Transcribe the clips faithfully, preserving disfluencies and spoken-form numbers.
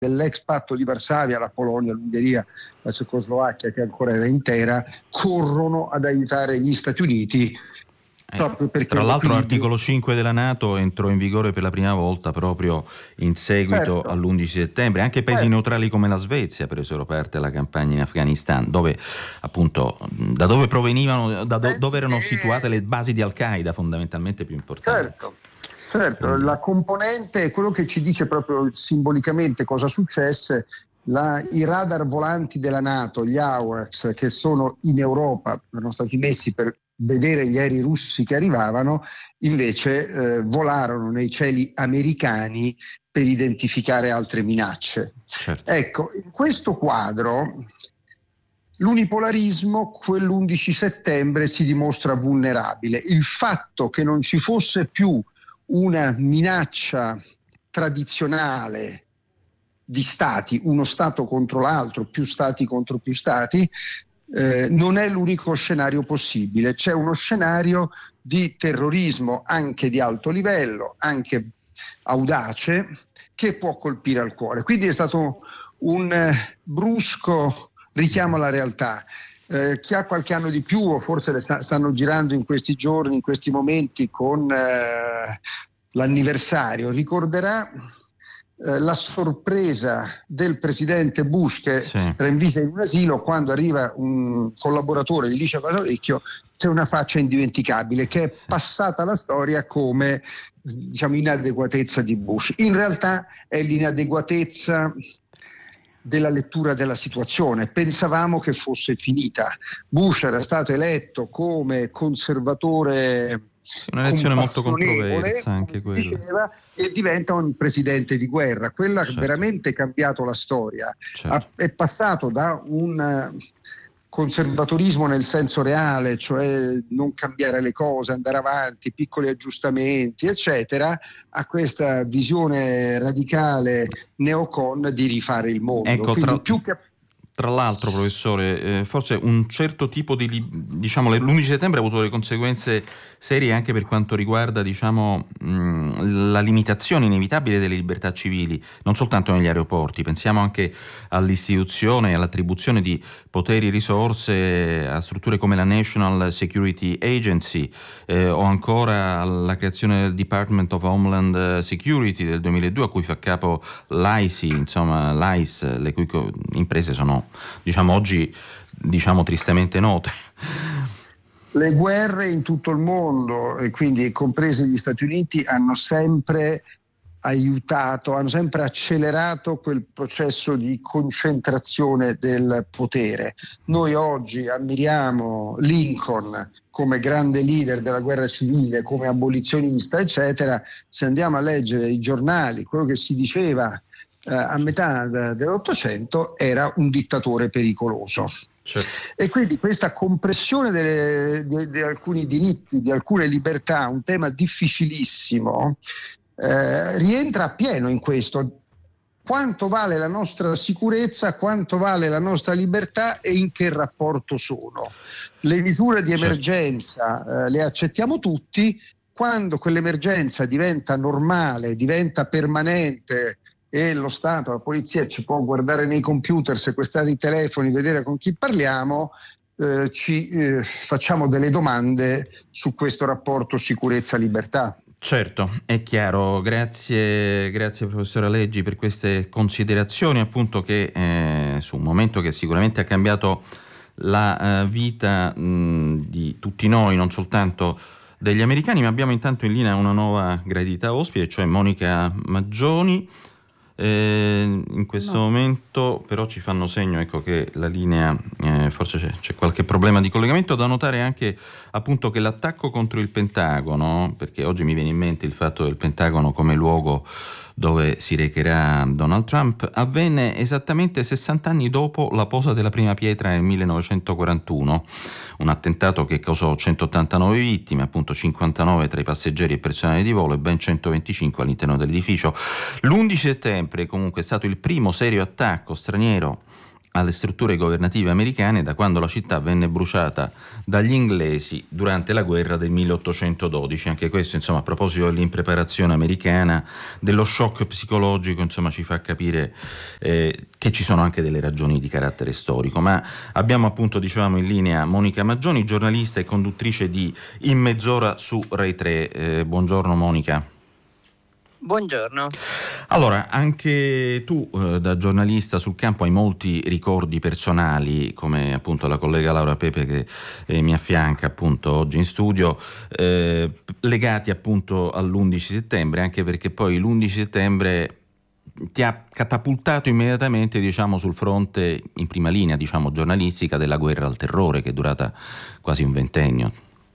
dell'ex patto di Varsavia, la Polonia, l'Ungheria, la Cecoslovacchia, che ancora era intera, corrono ad aiutare gli Stati Uniti. Eh, tra l'altro l'articolo cinque della NATO entrò in vigore per la prima volta proprio in seguito certo. all'undici settembre. Anche paesi certo. neutrali come la Svezia presero parte alla campagna in Afghanistan, dove appunto da dove provenivano, da do, dove erano situate le basi di Al-Qaeda fondamentalmente più importanti. Certo. Certo, la componente è quello che ci dice proprio simbolicamente cosa successe. La, I radar volanti della NATO, gli AWACS, che sono in Europa, erano stati messi per vedere gli aerei russi che arrivavano, invece eh, volarono nei cieli americani per identificare altre minacce. Certo. Ecco, in questo quadro l'unipolarismo quell'undici settembre si dimostra vulnerabile. Il fatto che non ci fosse più una minaccia tradizionale di stati, uno stato contro l'altro, più stati contro più stati, eh, non è l'unico scenario possibile. C'è uno scenario di terrorismo anche di alto livello, anche audace, che può colpire al cuore. Quindi è stato un eh, brusco richiamo alla realtà. Eh, chi ha qualche anno di più, o forse le sta, stanno girando in questi giorni, in questi momenti con eh, l'anniversario, ricorderà eh, la sorpresa del presidente Bush che sì. era in visita in un asilo, quando arriva un collaboratore e gli dice all'orecchio: c'è una faccia indimenticabile che è passata alla storia come, diciamo, inadeguatezza di Bush. In realtà è l'inadeguatezza della lettura della situazione. Pensavamo che fosse finita. Bush era stato eletto come conservatore, una elezione molto controversa anche quella, diceva, e diventa un presidente di guerra. Quella certo. ha veramente cambiato la storia. Certo. È passato da un conservatorismo nel senso reale, cioè non cambiare le cose, andare avanti, piccoli aggiustamenti, eccetera, a questa visione radicale neocon di rifare il mondo. Ecco, Quindi tra... più che Tra l'altro, professore, eh, forse un certo tipo di, diciamo, l'undici settembre ha avuto delle conseguenze serie anche per quanto riguarda, diciamo, mh, la limitazione inevitabile delle libertà civili, non soltanto negli aeroporti. Pensiamo anche all'istituzione e all'attribuzione di poteri e risorse a strutture come la National Security Agency eh, o ancora alla creazione del Department of Homeland Security del duemiladue, a cui fa capo l'I C I, insomma l'I C E, le cui co- imprese sono, diciamo, oggi, diciamo, tristemente note. Le guerre in tutto il mondo, e quindi compresi gli Stati Uniti, hanno sempre aiutato, hanno sempre accelerato quel processo di concentrazione del potere. Noi oggi ammiriamo Lincoln come grande leader della guerra civile, come abolizionista, eccetera. Se andiamo a leggere i giornali, quello che si diceva eh, a metà dell'Ottocento era un dittatore pericoloso. Certo. E quindi questa compressione delle, di, di alcuni diritti, di alcune libertà, un tema difficilissimo, eh, rientra appieno in questo. Quanto vale la nostra sicurezza, quanto vale la nostra libertà e in che rapporto sono? Le misure di emergenza certo. eh, le accettiamo tutti. Quando quell'emergenza diventa normale, diventa permanente, e lo Stato, la polizia ci può guardare nei computer, sequestrare i telefoni, vedere con chi parliamo, eh, ci eh, facciamo delle domande su questo rapporto sicurezza-libertà. Certo, è chiaro. Grazie, grazie professore Aleggi per queste considerazioni, appunto, che eh, su un momento che sicuramente ha cambiato la uh, vita mh, di tutti noi, non soltanto degli americani. Ma abbiamo intanto in linea una nuova gradita ospite, cioè Monica Maggioni. Eh, in questo no. momento però ci fanno segno, ecco, che la linea eh, forse c'è, c'è qualche problema di collegamento. Da notare anche, appunto, che l'attacco contro il Pentagono, perché oggi mi viene in mente il fatto del Pentagono come luogo dove si recherà Donald Trump, avvenne esattamente sessanta anni dopo la posa della prima pietra nel millenovecentoquarantuno, un attentato che causò centottantanove vittime, appunto cinquantanove tra i passeggeri e personale di volo e ben centoventicinque all'interno dell'edificio. L'undici settembre comunque è stato il primo serio attacco straniero alle strutture governative americane da quando la città venne bruciata dagli inglesi durante la guerra del milleottocentododici. Anche questo, insomma, a proposito dell'impreparazione americana, dello shock psicologico, insomma, ci fa capire eh, che ci sono anche delle ragioni di carattere storico. Ma abbiamo appunto, dicevamo, in linea Monica Maggioni, giornalista e conduttrice di In Mezz'ora su Rai tre. Eh, buongiorno Monica. Buongiorno. Allora, anche tu eh, da giornalista sul campo hai molti ricordi personali, come appunto la collega Laura Pepe che eh, mi affianca appunto oggi in studio, eh, legati appunto all'undici settembre, anche perché poi l'undici settembre ti ha catapultato immediatamente, diciamo, sul fronte in prima linea, diciamo, giornalistica della guerra al terrore, che è durata quasi un ventennio.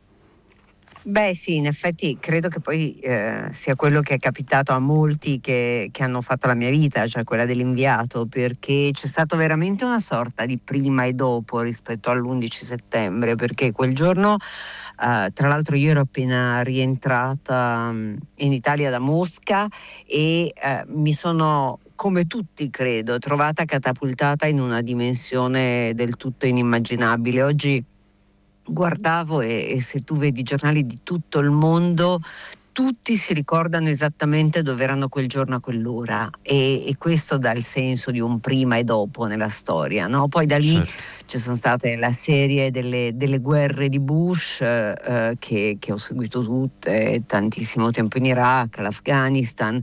Beh sì, in effetti credo che poi eh, sia quello che è capitato a molti che, che hanno fatto la mia vita, cioè quella dell'inviato, perché c'è stato veramente una sorta di prima e dopo rispetto all'undici settembre, perché quel giorno, eh, tra l'altro io ero appena rientrata um, in Italia da Mosca e eh, mi sono, come tutti credo, trovata catapultata in una dimensione del tutto inimmaginabile. Oggi guardavo e, e se tu vedi giornali di tutto il mondo, tutti si ricordano esattamente dove erano quel giorno a quell'ora e, e questo dà il senso di un prima e dopo nella storia, no? Poi da lì Certo. ci sono state la serie delle, delle guerre di Bush eh, che, che ho seguito tutte, tantissimo tempo in Iraq, l'Afghanistan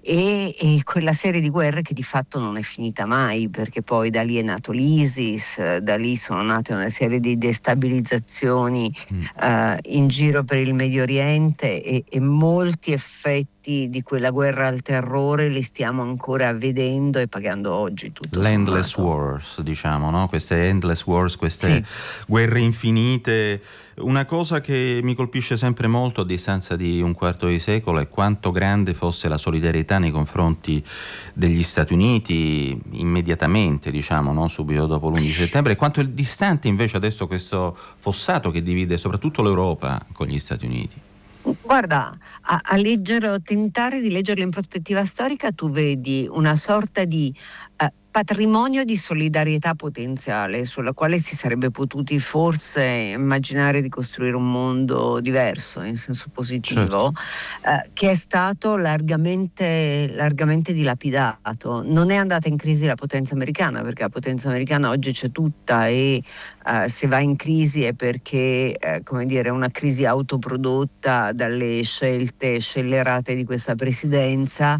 e, e quella serie di guerre che di fatto non è finita mai, perché poi da lì è nato l'ISIS, da lì sono nate una serie di destabilizzazioni mm. eh, in giro per il Medio Oriente e, e molti effetti di quella guerra al terrore li stiamo ancora vedendo e pagando oggi tutto l'endless sommato. wars, diciamo, no? Queste endless wars, queste sì. guerre infinite. Una cosa che mi colpisce sempre molto a distanza di un quarto di secolo è quanto grande fosse la solidarietà nei confronti degli Stati Uniti immediatamente, diciamo, no? Subito dopo l'undici settembre, e quanto è distante invece adesso questo fossato che divide soprattutto l'Europa con gli Stati Uniti. Guarda, a, a leggere o tentare di leggerlo in prospettiva storica, tu vedi una sorta di eh, patrimonio di solidarietà potenziale sulla quale si sarebbe potuti forse immaginare di costruire un mondo diverso in senso positivo, certo. eh, che è stato largamente, largamente dilapidato. Non è andata in crisi la potenza americana, perché la potenza americana oggi c'è tutta e Uh, se va in crisi è perché eh, come dire, è una crisi autoprodotta dalle scelte scellerate di questa presidenza,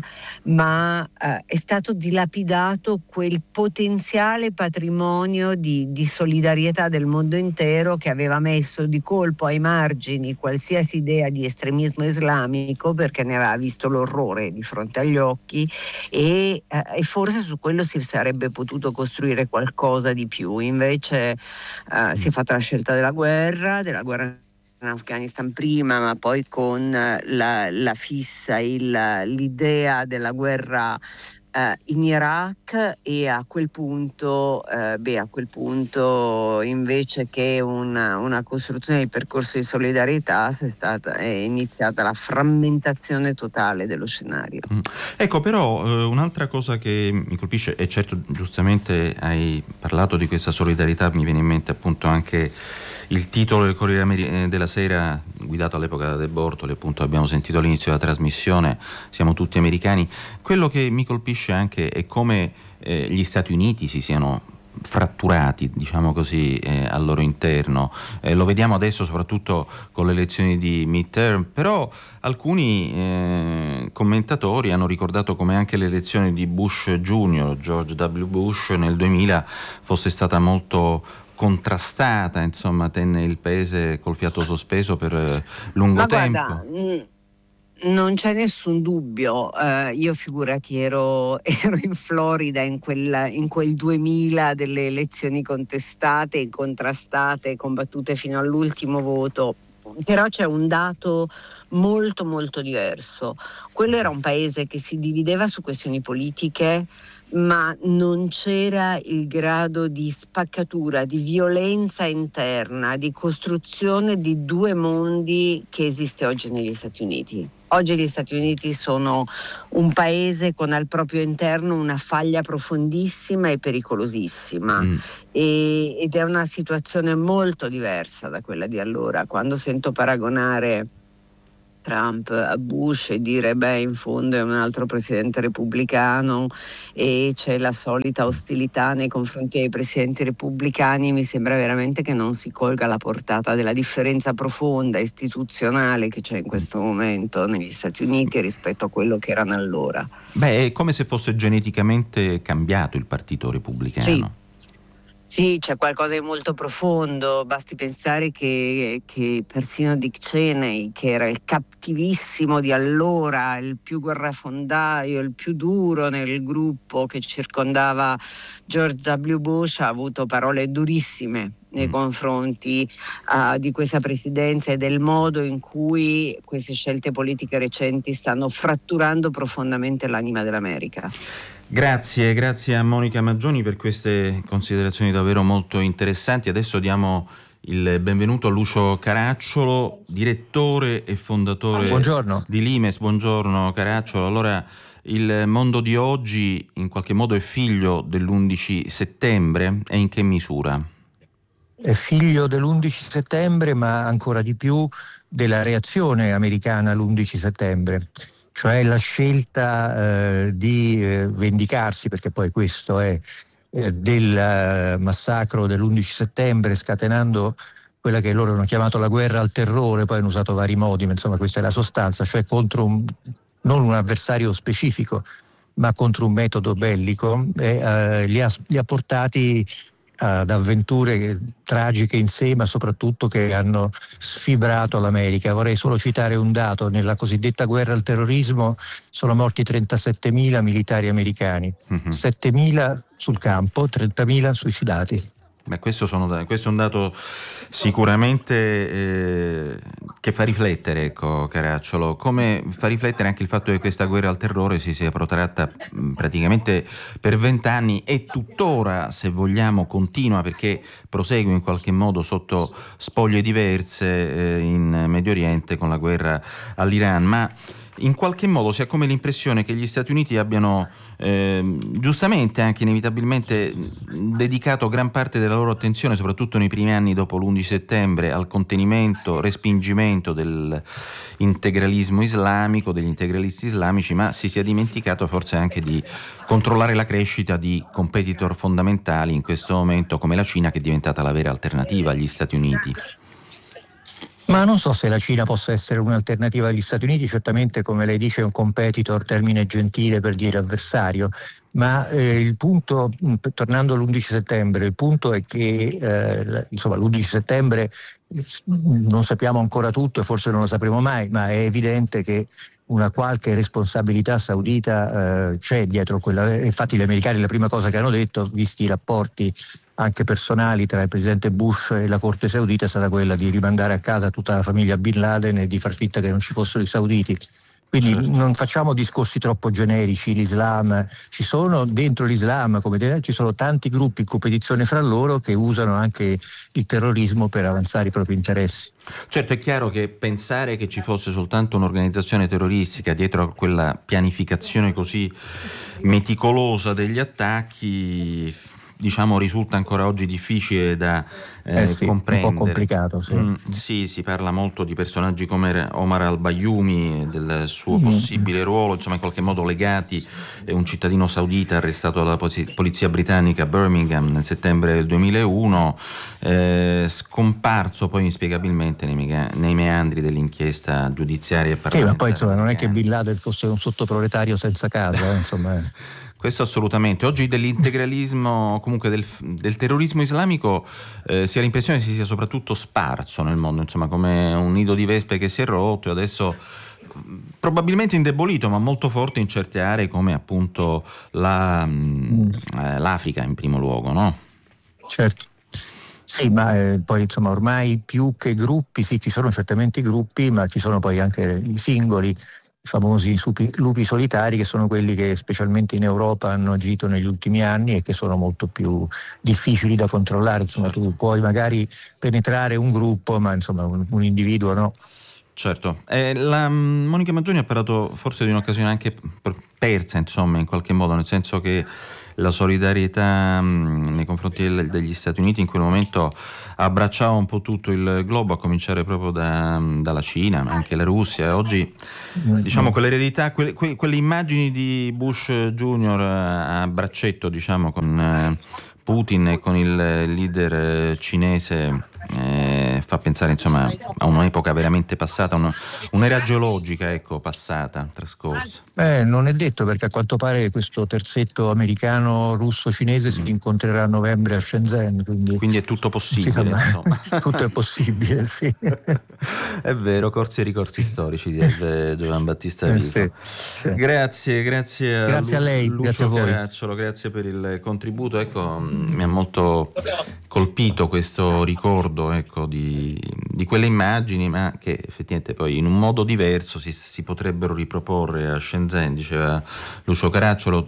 ma uh, è stato dilapidato quel potenziale patrimonio di, di solidarietà del mondo intero che aveva messo di colpo ai margini qualsiasi idea di estremismo islamico, perché ne aveva visto l'orrore di fronte agli occhi e, uh, e forse su quello si sarebbe potuto costruire qualcosa di più. Invece Uh, si è fatta la scelta della guerra, della guerra in Afghanistan prima, ma poi con la, la fissa, il, l'idea della guerra uh, in Iraq e a quel punto, uh, beh, a quel punto invece che una, una costruzione di percorso di solidarietà è stata è iniziata la frammentazione totale dello scenario. Mm. Ecco, però eh, un'altra cosa che mi colpisce, e certo giustamente hai parlato di questa solidarietà, mi viene in mente appunto anche il titolo del Corriere della Sera, guidato all'epoca da De Bortoli, appunto abbiamo sentito all'inizio della trasmissione, siamo tutti americani. Quello che mi colpisce anche è come eh, gli Stati Uniti si siano fratturati, diciamo così, eh, al loro interno. Eh, lo vediamo adesso soprattutto con le elezioni di midterm, però alcuni eh, commentatori hanno ricordato come anche l'elezione di Bush Junior, George W. Bush, nel duemila fosse stata molto contrastata, insomma, tenne il paese col fiato sospeso per eh, lungo Ma tempo. Guarda, mh... non c'è nessun dubbio, uh, io figurati ero, ero in Florida in quel, in quel duemila delle elezioni contestate, incontrastate, combattute fino all'ultimo voto, però c'è un dato molto molto diverso. Quello era un paese che si divideva su questioni politiche, ma non c'era il grado di spaccatura, di violenza interna, di costruzione di due mondi che esiste oggi negli Stati Uniti. Oggi gli Stati Uniti sono un paese con al proprio interno una faglia profondissima e pericolosissima mm. e, ed è una situazione molto diversa da quella di allora. Quando sento paragonare Trump a Bush e dire beh, in fondo è un altro presidente repubblicano e c'è la solita ostilità nei confronti dei presidenti repubblicani, mi sembra veramente che non si colga la portata della differenza profonda istituzionale che c'è in questo momento negli Stati Uniti rispetto a quello che erano allora. Beh, è come se fosse geneticamente cambiato il partito repubblicano. Sì. Sì, c'è qualcosa di molto profondo, basti pensare che, che persino Dick Cheney, che era il cattivissimo di allora, il più guerrafondaio, il più duro nel gruppo che circondava George W. Bush, ha avuto parole durissime nei confronti uh, di questa presidenza e del modo in cui queste scelte politiche recenti stanno fratturando profondamente l'anima dell'America. Grazie, grazie a Monica Maggioni per queste considerazioni davvero molto interessanti. Adesso diamo il benvenuto a Lucio Caracciolo, direttore e fondatore Buongiorno. di Limes. Buongiorno Caracciolo. Allora, il mondo di oggi in qualche modo è figlio dell'undici settembre e in che misura? È figlio dell'undici settembre, ma ancora di più della reazione americana all'undici settembre. Cioè la scelta eh, di eh, vendicarsi, perché poi questo è, eh, del uh, massacro dell'undici settembre, scatenando quella che loro hanno chiamato la guerra al terrore, poi hanno usato vari modi, ma insomma questa è la sostanza, cioè contro un, non un avversario specifico, ma contro un metodo bellico, e, uh, li, ha, li ha portati ad avventure tragiche in sé, ma soprattutto che hanno sfibrato l'America. Vorrei solo citare un dato: nella cosiddetta guerra al terrorismo sono morti trentasettemila militari americani, mm-hmm. settemila sul campo, trentamila suicidati. Beh, questo, sono, questo è un dato sicuramente eh, che fa riflettere, ecco, Caracciolo, come fa riflettere anche il fatto che questa guerra al terrore si sia protratta mh, praticamente per vent'anni e tuttora, se vogliamo, continua, perché prosegue in qualche modo sotto spoglie diverse eh, in Medio Oriente con la guerra all'Iran, ma in qualche modo si ha come l'impressione che gli Stati Uniti abbiano Eh, giustamente, anche inevitabilmente, dedicato gran parte della loro attenzione, soprattutto nei primi anni dopo l'undici settembre, al contenimento, respingimento dell'integralismo islamico, degli integralisti islamici, ma si sia dimenticato forse anche di controllare la crescita di competitor fondamentali in questo momento come la Cina, che è diventata la vera alternativa agli Stati Uniti. Ma non so se la Cina possa essere un'alternativa agli Stati Uniti, certamente, come lei dice, è un competitor, termine gentile per dire avversario, ma eh, il punto, tornando all'undici settembre, il punto è che eh, insomma l'undici settembre non sappiamo ancora tutto e forse non lo sapremo mai, ma è evidente che una qualche responsabilità saudita eh, c'è dietro quella. Infatti gli americani la prima cosa che hanno detto, visti i rapporti anche personali tra il presidente Bush e la corte saudita, è stata quella di rimandare a casa tutta la famiglia Bin Laden e di far finta che non ci fossero i sauditi. Quindi certo. Non facciamo discorsi troppo generici. L'Islam, ci sono dentro l'Islam, come dire, ci sono tanti gruppi in competizione fra loro che usano anche il terrorismo per avanzare i propri interessi. Certo, è chiaro che pensare che ci fosse soltanto un'organizzazione terroristica dietro a quella pianificazione così meticolosa degli attacchi, diciamo, risulta ancora oggi difficile da eh, eh sì, comprendere. Un po' complicato, sì. Mm, sì, si parla molto di personaggi come Omar al-Bayoumi, del suo possibile mm. ruolo, insomma, in qualche modo legati. È un cittadino saudita arrestato dalla polizia britannica a Birmingham nel settembre del duemilauno, eh, scomparso poi inspiegabilmente nei, mega, nei meandri dell'inchiesta giudiziaria e parlamentare. Sì, ma poi insomma non è che Bin Laden fosse un sottoproletario senza casa, eh, insomma. Questo assolutamente. Oggi dell'integralismo, comunque del, del terrorismo islamico, eh, si ha l'impressione che si sia soprattutto sparso nel mondo, insomma, come un nido di vespe che si è rotto e adesso probabilmente indebolito, ma molto forte in certe aree come appunto la, mm. eh, l'Africa in primo luogo, no? Certo. Sì, ma eh, poi insomma ormai più che gruppi, sì, ci sono certamente i gruppi, ma ci sono poi anche i singoli, i famosi supi, lupi solitari, che sono quelli che specialmente in Europa hanno agito negli ultimi anni e che sono molto più difficili da controllare. Insomma, certo. Tu puoi magari penetrare un gruppo, ma insomma un, un individuo no. Certo, eh, la Monica Maggioni ha parlato forse di un'occasione anche persa, insomma, in qualche modo, nel senso che la solidarietà mh, nei confronti del, degli Stati Uniti in quel momento abbracciava un po' tutto il globo, a cominciare proprio da, dalla Cina, ma anche la Russia. Oggi, diciamo, quell'eredità, quelle, que, quelle immagini di Bush Junior a braccetto, diciamo, con eh, Putin e con il leader cinese, Eh, fa pensare, insomma, a un'epoca veramente passata, una, un'era geologica, ecco, passata, trascorsa. Eh, non è detto, perché a quanto pare questo terzetto americano-russo-cinese mm. si incontrerà a novembre a Shenzhen, quindi, quindi è tutto possibile, insomma. Tutto è possibile, sì. È vero, corsi e ricorsi storici, direbbe Giovan Battista Vico. Eh, sì, sì. Grazie, grazie a, grazie a lei, Lucio grazie a voi. Caracciolo, grazie per il contributo. Ecco, mi ha molto colpito questo ricordo, ecco, di, di quelle immagini, ma che effettivamente poi in un modo diverso si, si potrebbero riproporre a Shenzhen, diceva Lucio Caracciolo.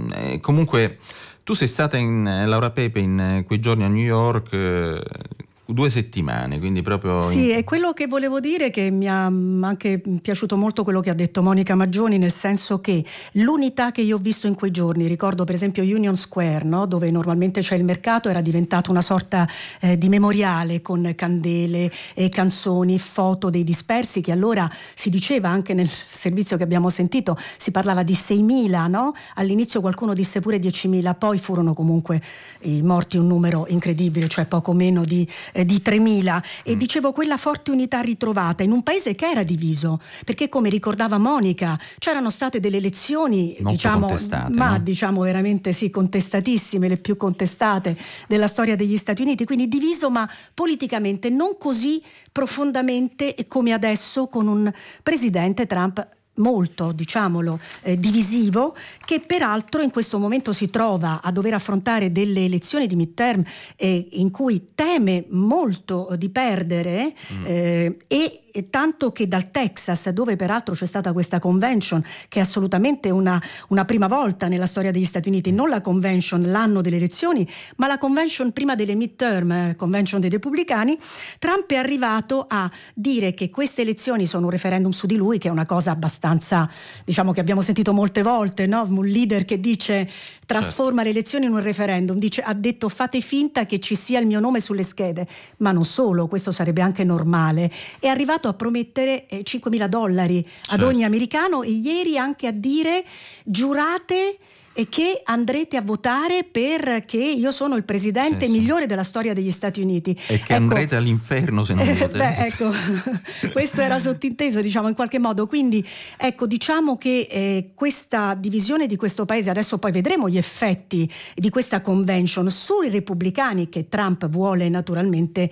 E comunque tu sei stata in Laura Pepe in quei giorni a New York, eh, due settimane, quindi proprio... Sì, in... è quello che volevo dire, che mi ha anche piaciuto molto quello che ha detto Monica Maggioni, nel senso che l'unità che io ho visto in quei giorni, ricordo per esempio Union Square, no? Dove normalmente c'è il mercato, era diventato una sorta eh, di memoriale con candele e canzoni, foto dei dispersi, che allora si diceva anche nel servizio che abbiamo sentito, si parlava di seimila, no? All'inizio qualcuno disse pure diecimila, poi furono comunque i morti un numero incredibile, cioè poco meno di di tremila, e dicevo, quella forte unità ritrovata in un paese che era diviso, perché come ricordava Monica c'erano state delle elezioni molto diciamo contestate, ma no? diciamo veramente sì, contestatissime, le più contestate della storia degli Stati Uniti, quindi diviso ma politicamente non così profondamente come adesso, con un presidente Trump molto, diciamolo, eh, divisivo, che peraltro in questo momento si trova a dover affrontare delle elezioni di midterm eh, in cui teme molto di perdere mm. eh, e E tanto che dal Texas, dove peraltro c'è stata questa convention, che è assolutamente una, una prima volta nella storia degli Stati Uniti, non la convention l'anno delle elezioni, ma la convention prima delle midterm, eh, convention dei repubblicani, Trump è arrivato a dire che queste elezioni sono un referendum su di lui, che è una cosa abbastanza, diciamo, che abbiamo sentito molte volte, no? Un leader che dice trasforma certo. le elezioni in un referendum, dice, ha detto fate finta che ci sia il mio nome sulle schede, ma non solo, questo sarebbe anche normale. È arrivato a promettere eh, cinquemila dollari ad certo. ogni americano, e ieri anche a dire giurate e che andrete a votare perché io sono il presidente sì, migliore sì. della storia degli Stati Uniti. E che ecco, andrete all'inferno se non eh, voterete. Beh, ecco, questo era sottinteso, diciamo, in qualche modo. Quindi, ecco, diciamo che eh, questa divisione di questo paese, adesso poi vedremo gli effetti di questa convention sui repubblicani, che Trump vuole naturalmente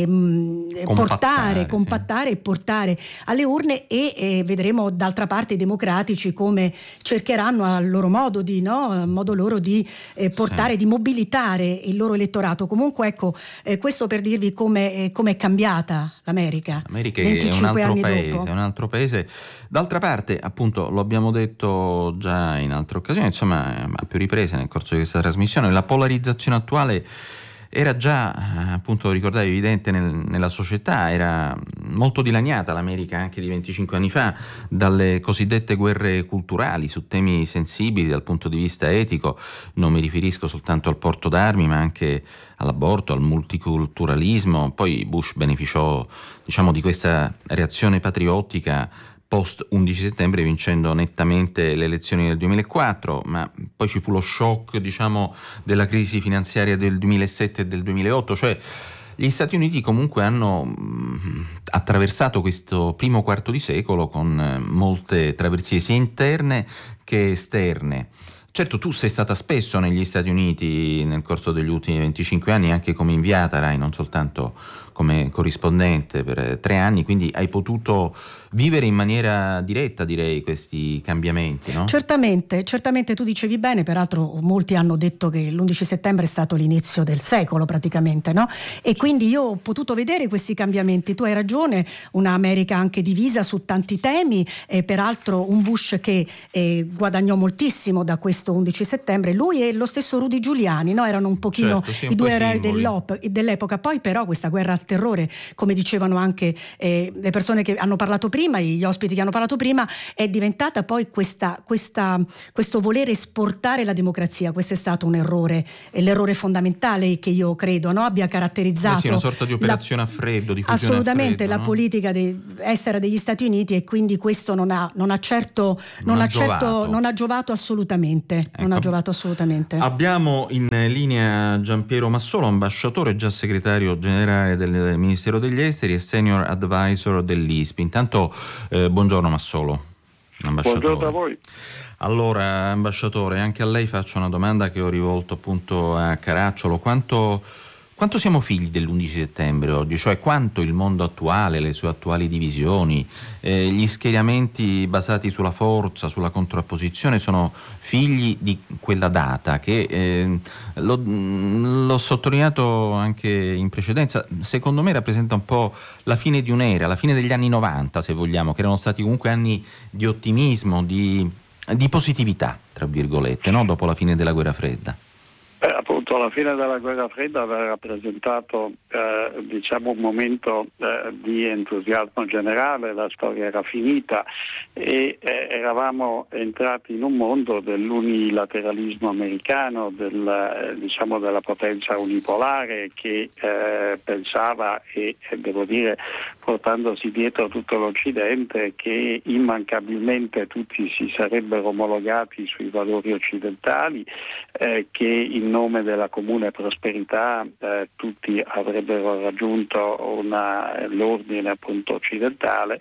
ehm, portare, compattare sì. e portare alle urne, e eh, vedremo d'altra parte i democratici come cercheranno a loro modo di no? a modo loro di eh, portare, sì. di mobilitare il loro elettorato. Comunque ecco, eh, questo per dirvi come eh, è cambiata l'America. L'America è un altro paese, dopo. è un altro paese. D'altra parte, appunto, lo abbiamo detto già in altre occasioni, insomma, a più riprese nel corso di questa trasmissione, la polarizzazione attuale era già, appunto, ricordavi, evidente nel, nella società, era molto dilaniata l'America anche di venticinque anni fa dalle cosiddette guerre culturali su temi sensibili dal punto di vista etico. Non mi riferisco soltanto al porto d'armi, ma anche all'aborto, al multiculturalismo. Poi Bush beneficiò, diciamo, di questa reazione patriottica post undici settembre, vincendo nettamente le elezioni del duemilaquattro, ma poi ci fu lo shock, diciamo, della crisi finanziaria del duemilasette e del duemilaotto, cioè gli Stati Uniti comunque hanno mh, attraversato questo primo quarto di secolo con eh, molte traversie sia interne che esterne. Certo, tu sei stata spesso negli Stati Uniti nel corso degli ultimi venticinque anni, anche come inviata Rai, non soltanto come corrispondente per tre anni, quindi hai potuto vivere in maniera diretta, direi, questi cambiamenti, no? Certamente, certamente tu dicevi bene, peraltro molti hanno detto che l'undici settembre è stato l'inizio del secolo praticamente, no? E quindi io ho potuto vedere questi cambiamenti, tu hai ragione, un'America anche divisa su tanti temi, e peraltro un Bush che eh, guadagnò moltissimo da questo undici settembre, lui e lo stesso Rudy Giuliani, no? Erano un pochino certo, sì, un i due po' eroi simboli. dell'epoca, poi però questa guerra al terrore, come dicevano anche eh, le persone che hanno parlato prima, gli ospiti che hanno parlato prima, è diventata poi questa, questa, questo volere esportare la democrazia. Questo è stato un errore, è l'errore fondamentale che io credo, no? Abbia caratterizzato Eh sì, una sorta di operazione la, a freddo, di fusione assolutamente a freddo, la no? politica de, estera degli Stati Uniti, e quindi questo non ha, non ha certo non, Non ha ha certo giovato. non ha giovato assolutamente, Ecco. non ha giovato assolutamente. Abbiamo in linea Giampiero Massolo, ambasciatore, già segretario generale del Ministero degli Esteri e senior advisor dell'I S P I. Intanto eh, buongiorno Massolo. Buongiorno a voi. Allora, ambasciatore, anche a lei faccio una domanda che ho rivolto appunto a Caracciolo. Quanto, quanto siamo figli dell'undici settembre oggi? Cioè quanto il mondo attuale, le sue attuali divisioni, eh, gli schieramenti basati sulla forza, sulla contrapposizione sono figli di quella data che, eh, l'ho, l'ho sottolineato anche in precedenza, secondo me rappresenta un po' la fine di un'era, la fine degli anni novanta, se vogliamo, che erano stati comunque anni di ottimismo, di, di positività, tra virgolette, no? Dopo la fine della guerra fredda. Eh, appunto la fine della guerra fredda aveva rappresentato eh, diciamo un momento eh, di entusiasmo generale, la storia era finita e eh, eravamo entrati in un mondo dell'unilateralismo americano, del, eh, diciamo della potenza unipolare che eh, pensava e, e devo dire portandosi dietro tutto l'Occidente che immancabilmente tutti si sarebbero omologati sui valori occidentali, eh, che in nome della comune prosperità eh, tutti avrebbero raggiunto una, l'ordine appunto occidentale,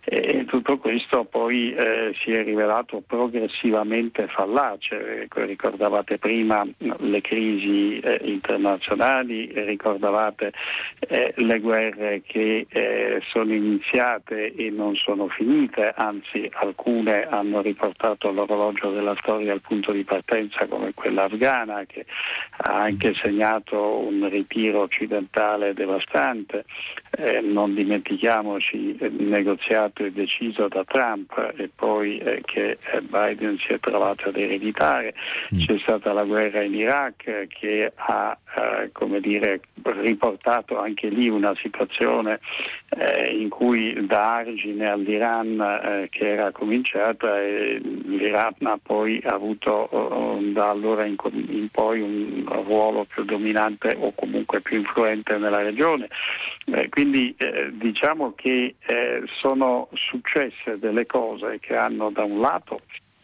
e tutto questo poi eh, si è rivelato progressivamente fallace. Ricordavate prima le crisi eh, internazionali, ricordavate eh, le guerre che eh, sono iniziate e non sono finite, anzi alcune hanno riportato l'orologio della storia al punto di partenza, come quella afghana, che ha anche segnato un ritiro occidentale devastante. Eh, non dimentichiamoci il negoziato e deciso da Trump e poi eh, che Biden si è trovato ad ereditare. Mm. C'è stata la guerra in Iraq che ha eh, come dire riportato anche lì una situazione eh, in cui da argine all'Iran eh, che era cominciata, e l'Iran ha poi avuto eh, da allora in, in poi un ruolo più dominante o comunque più influente nella regione. Eh, quindi eh, diciamo che eh, sono successe delle cose che hanno da un lato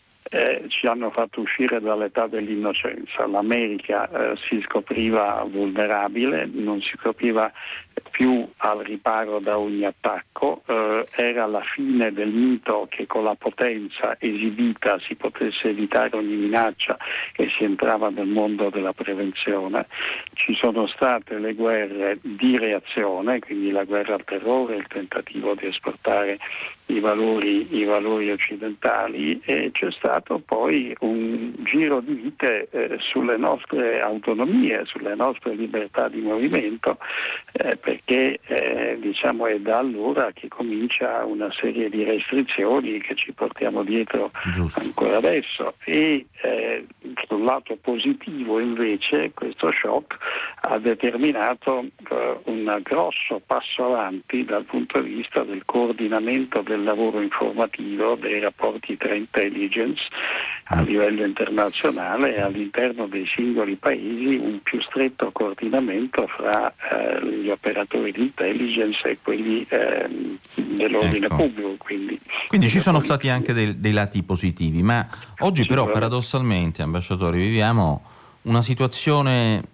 Eh, ci hanno fatto uscire dall'età dell'innocenza. L'America eh, si scopriva vulnerabile, non si scopriva più al riparo da ogni attacco, eh, era la fine del mito che con la potenza esibita si potesse evitare ogni minaccia e si entrava nel mondo della prevenzione. Ci sono state le guerre di reazione, quindi la guerra al terrore, il tentativo di esportare i valori, i valori occidentali, e c'è stato poi un giro di vite eh, sulle nostre autonomie, sulle nostre libertà di movimento, eh, perché eh, diciamo è da allora che comincia una serie di restrizioni che ci portiamo dietro Giusto. ancora adesso. E eh, sul lato positivo invece questo shock ha determinato eh, un grosso passo avanti dal punto di vista del coordinamento del lavoro informativo, dei rapporti tra intelligence a livello internazionale e all'interno dei singoli paesi, un più stretto coordinamento fra eh, gli operatori di intelligence e quelli eh, dell'ordine ecco. pubblico. Quindi, quindi ci sono stati anche dei, dei lati positivi, ma oggi però paradossalmente, ambasciatore, viviamo una situazione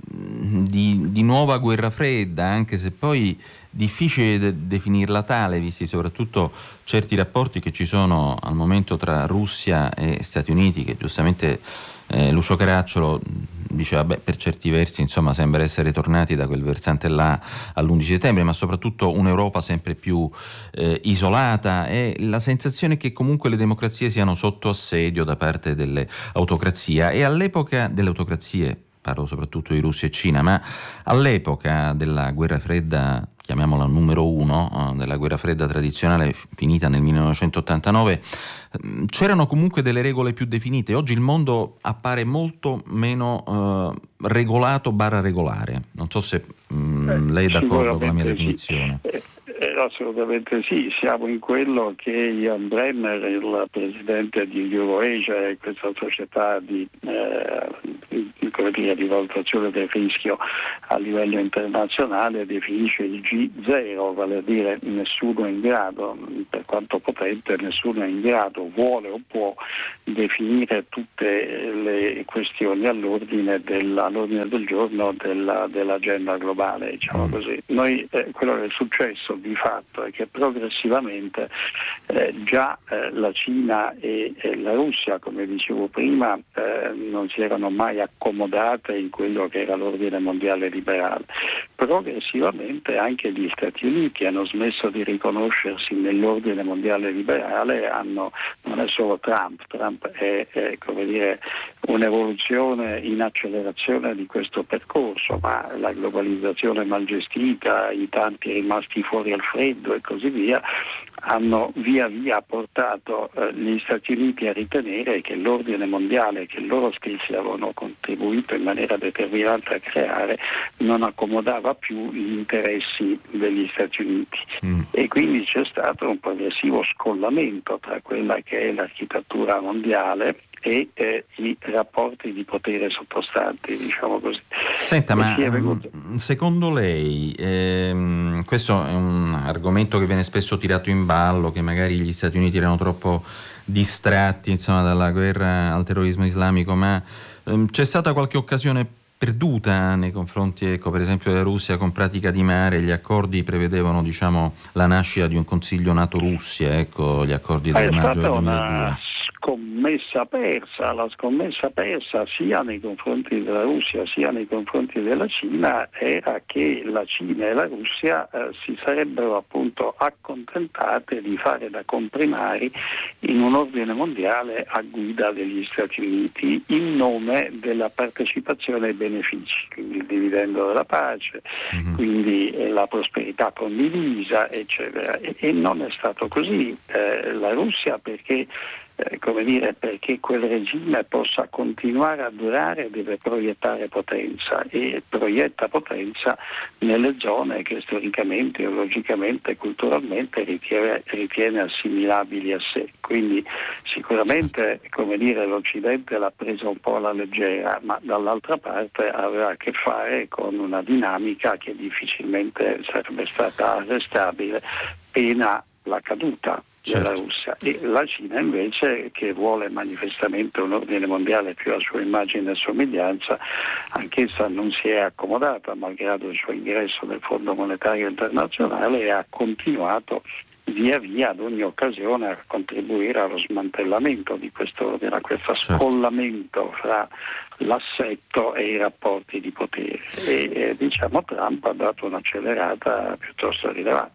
di, di nuova guerra fredda, anche se poi difficile de- definirla tale, visti soprattutto certi rapporti che ci sono al momento tra Russia e Stati Uniti, che giustamente eh, Lucio Caracciolo diceva, beh, per certi versi insomma sembra essere tornati da quel versante là all'undici settembre, ma soprattutto un'Europa sempre più eh, isolata, e la sensazione che comunque le democrazie siano sotto assedio da parte delle autocrazie. E all'epoca delle autocrazie, parlo soprattutto di Russia e Cina, ma all'epoca della guerra fredda, chiamiamola numero uno, della guerra fredda tradizionale finita nel millenovecentottantanove, c'erano comunque delle regole più definite. Oggi il mondo appare molto meno eh, regolato barra regolare. Non so se mh, lei è d'accordo con la mia definizione. Sì. Eh, assolutamente sì, siamo in quello che Jan Brenner, il presidente di EuroAsia, questa società di, eh, di, come dire, di valutazione del rischio a livello internazionale, definisce il G zero, vale a dire nessuno è in grado, per quanto potente, nessuno è in grado, vuole o può definire tutte le questioni all'ordine, del, all'ordine del giorno della, dell'agenda globale, diciamo così. Noi eh, quello che è successo di fatto è che progressivamente eh, già eh, la Cina e, e la Russia, come dicevo prima, eh, non si erano mai accomodate in quello che era l'ordine mondiale liberale. Progressivamente anche gli Stati Uniti hanno smesso di riconoscersi nell'ordine mondiale liberale, hanno, non è solo Trump, Trump è, è come dire, un'evoluzione in accelerazione di questo percorso, ma la globalizzazione mal gestita, i tanti rimasti fuori al freddo e così via, hanno via via portato eh, gli Stati Uniti a ritenere che l'ordine mondiale che loro stessi avevano contribuito in maniera determinante a creare non accomodava più gli interessi degli Stati Uniti mm. e quindi c'è stato un progressivo scollamento tra quella che è l'architettura mondiale e eh, i rapporti di potere sottostanti, diciamo così. Senta, ma secondo lei ehm, questo è un argomento che viene spesso tirato in ballo, che magari gli Stati Uniti erano troppo distratti, insomma, dalla guerra al terrorismo islamico, ma ehm, c'è stata qualche occasione perduta nei confronti, ecco, per esempio della Russia con Pratica di Mare? Gli accordi prevedevano, diciamo, la nascita di un Consiglio NATO-Russia, ecco, gli accordi del maggio del duemiladue. Scommessa persa, la scommessa persa sia nei confronti della Russia sia nei confronti della Cina era che la Cina e la Russia eh, si sarebbero appunto accontentate di fare da comprimari in un ordine mondiale a guida degli Stati Uniti in nome della partecipazione ai benefici, quindi il dividendo della pace, mm-hmm. quindi eh, la prosperità condivisa, eccetera. E, e non è stato così. Eh, la Russia perché Eh, come dire, perché quel regime possa continuare a durare deve proiettare potenza, e proietta potenza nelle zone che storicamente, logicamente, culturalmente ritiene, ritiene assimilabili a sé. Quindi sicuramente, come dire, l'Occidente l'ha presa un po' alla leggera, ma dall'altra parte aveva a che fare con una dinamica che difficilmente sarebbe stata arrestabile pena la caduta della certo. Russia, e la Cina invece, che vuole manifestamente un ordine mondiale più a sua immagine e somiglianza, anch'essa non si è accomodata malgrado il suo ingresso nel Fondo Monetario Internazionale, e ha continuato via via ad ogni occasione a contribuire allo smantellamento di questo ordine, a questo certo. scollamento fra l'assetto e i rapporti di potere, e eh, diciamo Trump ha dato un'accelerata piuttosto rilevante.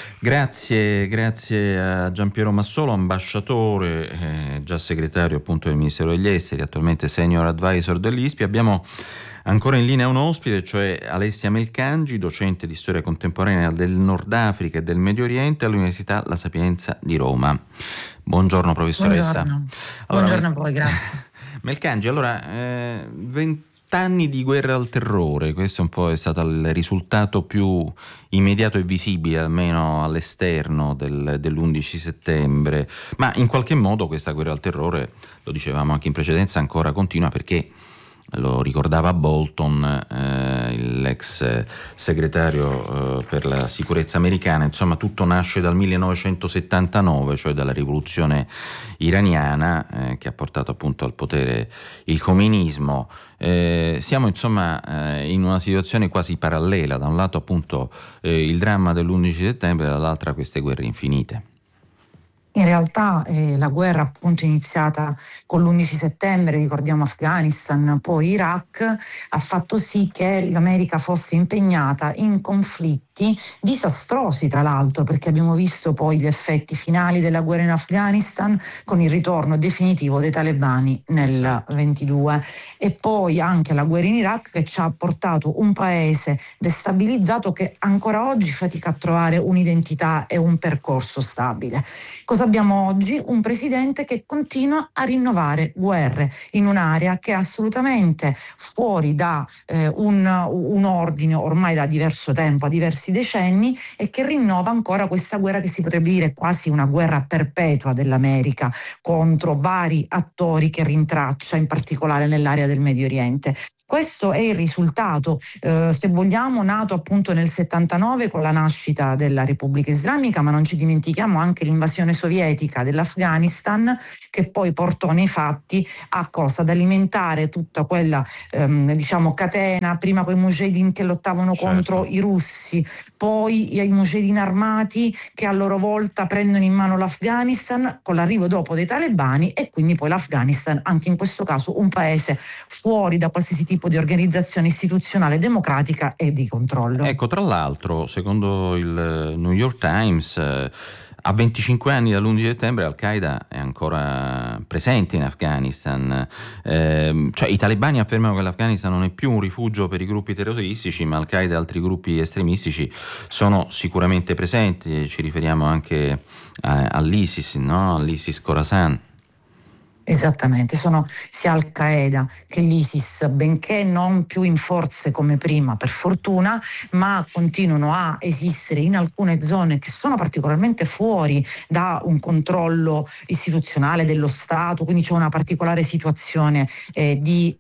Grazie, grazie a Giampiero Massolo, ambasciatore, eh, già segretario appunto del Ministero degli Esteri, attualmente senior advisor dell'I S P I. Abbiamo ancora in linea un ospite, cioè Alessia Melcangi, docente di storia contemporanea del Nord Africa e del Medio Oriente all'Università La Sapienza di Roma. Buongiorno professoressa. Buongiorno, allora, Buongiorno a voi, grazie. Melcangi, allora, eh, vent'anni di guerra al terrore, questo un po' è stato il risultato più immediato e visibile, almeno all'esterno, del, dell'undici settembre, ma in qualche modo questa guerra al terrore, lo dicevamo anche in precedenza, ancora continua, perché lo ricordava Bolton, eh, eh, l'ex segretario eh, per la sicurezza americana. Insomma, tutto nasce dal millenovecentosettantanove, cioè dalla rivoluzione iraniana eh, che ha portato appunto al potere il comunismo. Eh, siamo insomma eh, in una situazione quasi parallela, da un lato appunto eh, il dramma dell'undici settembre, dall'altra queste guerre infinite. In realtà eh, la guerra appunto iniziata con l'undici settembre, ricordiamo Afghanistan, poi Iraq, ha fatto sì che l'America fosse impegnata in conflitti disastrosi, tra l'altro, perché abbiamo visto poi gli effetti finali della guerra in Afghanistan con il ritorno definitivo dei talebani nel ventidue, e poi anche la guerra in Iraq, che ci ha portato un paese destabilizzato che ancora oggi fatica a trovare un'identità e un percorso stabile. Cosa abbiamo oggi? Un presidente che continua a rinnovare guerre in un'area che è assolutamente fuori da eh, un, un ordine ormai da diverso tempo, a diversi decenni, e che rinnova ancora questa guerra che si potrebbe dire quasi una guerra perpetua dell'America contro vari attori che rintraccia, in particolare nell'area del Medio Oriente. Questo è il risultato, eh, se vogliamo, nato appunto nel settantanove con la nascita della Repubblica Islamica, ma non ci dimentichiamo anche l'invasione sovietica dell'Afghanistan, che poi portò nei fatti a cosa? Ad alimentare tutta quella ehm, diciamo catena, prima con i mujahideen che lottavano certo. contro i russi, poi i mujahideen armati che a loro volta prendono in mano l'Afghanistan con l'arrivo dopo dei talebani, e quindi poi l'Afghanistan, anche in questo caso un paese fuori da qualsiasi tipo di organizzazione istituzionale democratica e di controllo. Ecco, tra l'altro, secondo il New York Times, eh, a venticinque anni dall'undici settembre Al-Qaeda è ancora presente in Afghanistan, eh, cioè i talebani affermano che l'Afghanistan non è più un rifugio per i gruppi terroristici, ma Al-Qaeda e altri gruppi estremistici sono sicuramente presenti. Ci riferiamo anche a, all'ISIS, no? all'ISIS Khorasan. Esattamente, sono sia Al-Qaeda che l'ISIS, benché non più in forze come prima, per fortuna, ma continuano a esistere in alcune zone che sono particolarmente fuori da un controllo istituzionale dello Stato, quindi c'è una particolare situazione eh, di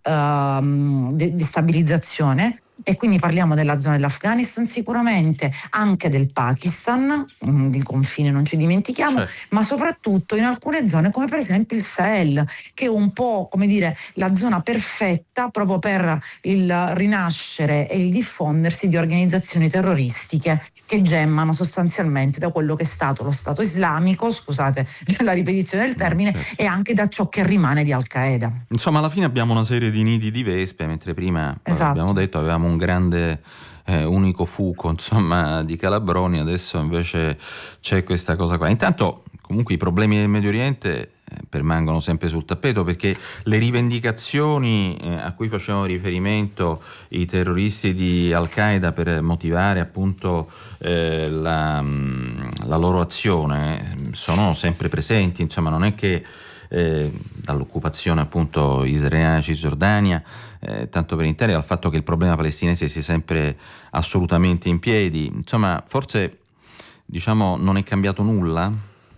uh, destabilizzazione. E quindi parliamo della zona dell'Afghanistan, sicuramente anche del Pakistan, il confine non ci dimentichiamo, certo. ma soprattutto in alcune zone come per esempio il Sahel, che è un po' come dire la zona perfetta proprio per il rinascere e il diffondersi di organizzazioni terroristiche che gemmano sostanzialmente da quello che è stato lo Stato islamico, scusate la ripetizione del termine, certo. e anche da ciò che rimane di Al-Qaeda. Insomma, alla fine abbiamo una serie di nidi di vespe, mentre prima esatto. abbiamo detto avevamo un grande eh, unico fuco insomma di calabroni, adesso invece c'è questa cosa qua. Intanto comunque i problemi del Medio Oriente eh, permangono sempre sul tappeto, perché le rivendicazioni eh, a cui facevano riferimento i terroristi di Al-Qaeda per motivare appunto eh, la, la loro azione sono sempre presenti, insomma non è che Eh, dall'occupazione appunto israeliana, Cisgiordania, eh, tanto per intero, al fatto che il problema palestinese sia sempre assolutamente in piedi. Insomma, forse diciamo non è cambiato nulla?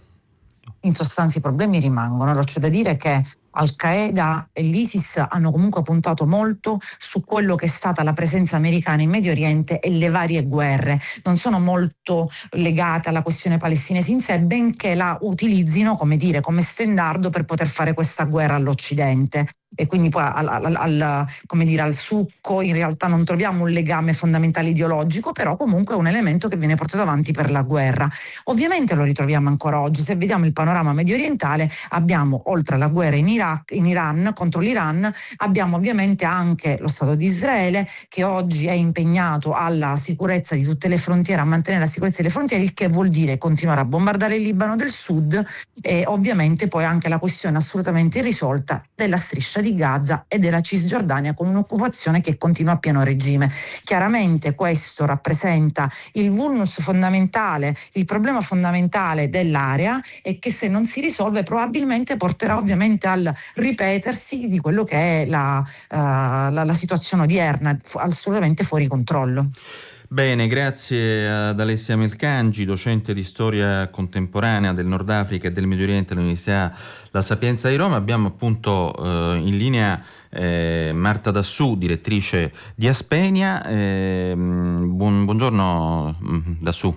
In sostanza i problemi rimangono. Allora, c'è da dire che Al-Qaeda e l'ISIS hanno comunque puntato molto su quello che è stata la presenza americana in Medio Oriente e le varie guerre. Non sono molto legate alla questione palestinese in sé, benché la utilizzino come dire come stendardo per poter fare questa guerra all'Occidente. E quindi poi al, al, al, come dire, al succo in realtà non troviamo un legame fondamentale ideologico, però comunque è un elemento che viene portato avanti per la guerra. Ovviamente lo ritroviamo ancora oggi. Se vediamo il panorama medio orientale, abbiamo oltre alla guerra in Iraq, in Iran contro l'Iran, abbiamo ovviamente anche lo Stato di Israele, che oggi è impegnato alla sicurezza di tutte le frontiere, a mantenere la sicurezza delle frontiere, il che vuol dire continuare a bombardare il Libano del Sud, e ovviamente poi anche la questione assolutamente irrisolta della striscia di Gaza e della Cisgiordania, con un'occupazione che continua a pieno regime. Chiaramente questo rappresenta il vulnus fondamentale, il problema fondamentale dell'area, e che se non si risolve probabilmente porterà ovviamente al ripetersi di quello che è la, uh, la, la situazione odierna, assolutamente fuori controllo. Bene, grazie ad Alessia Melcangi, docente di storia contemporanea del Nord Africa e del Medio Oriente all'Università La Sapienza di Roma. Abbiamo appunto eh, in linea eh, Marta Dassù, direttrice di Aspenia. Eh, buon, buongiorno Dassù.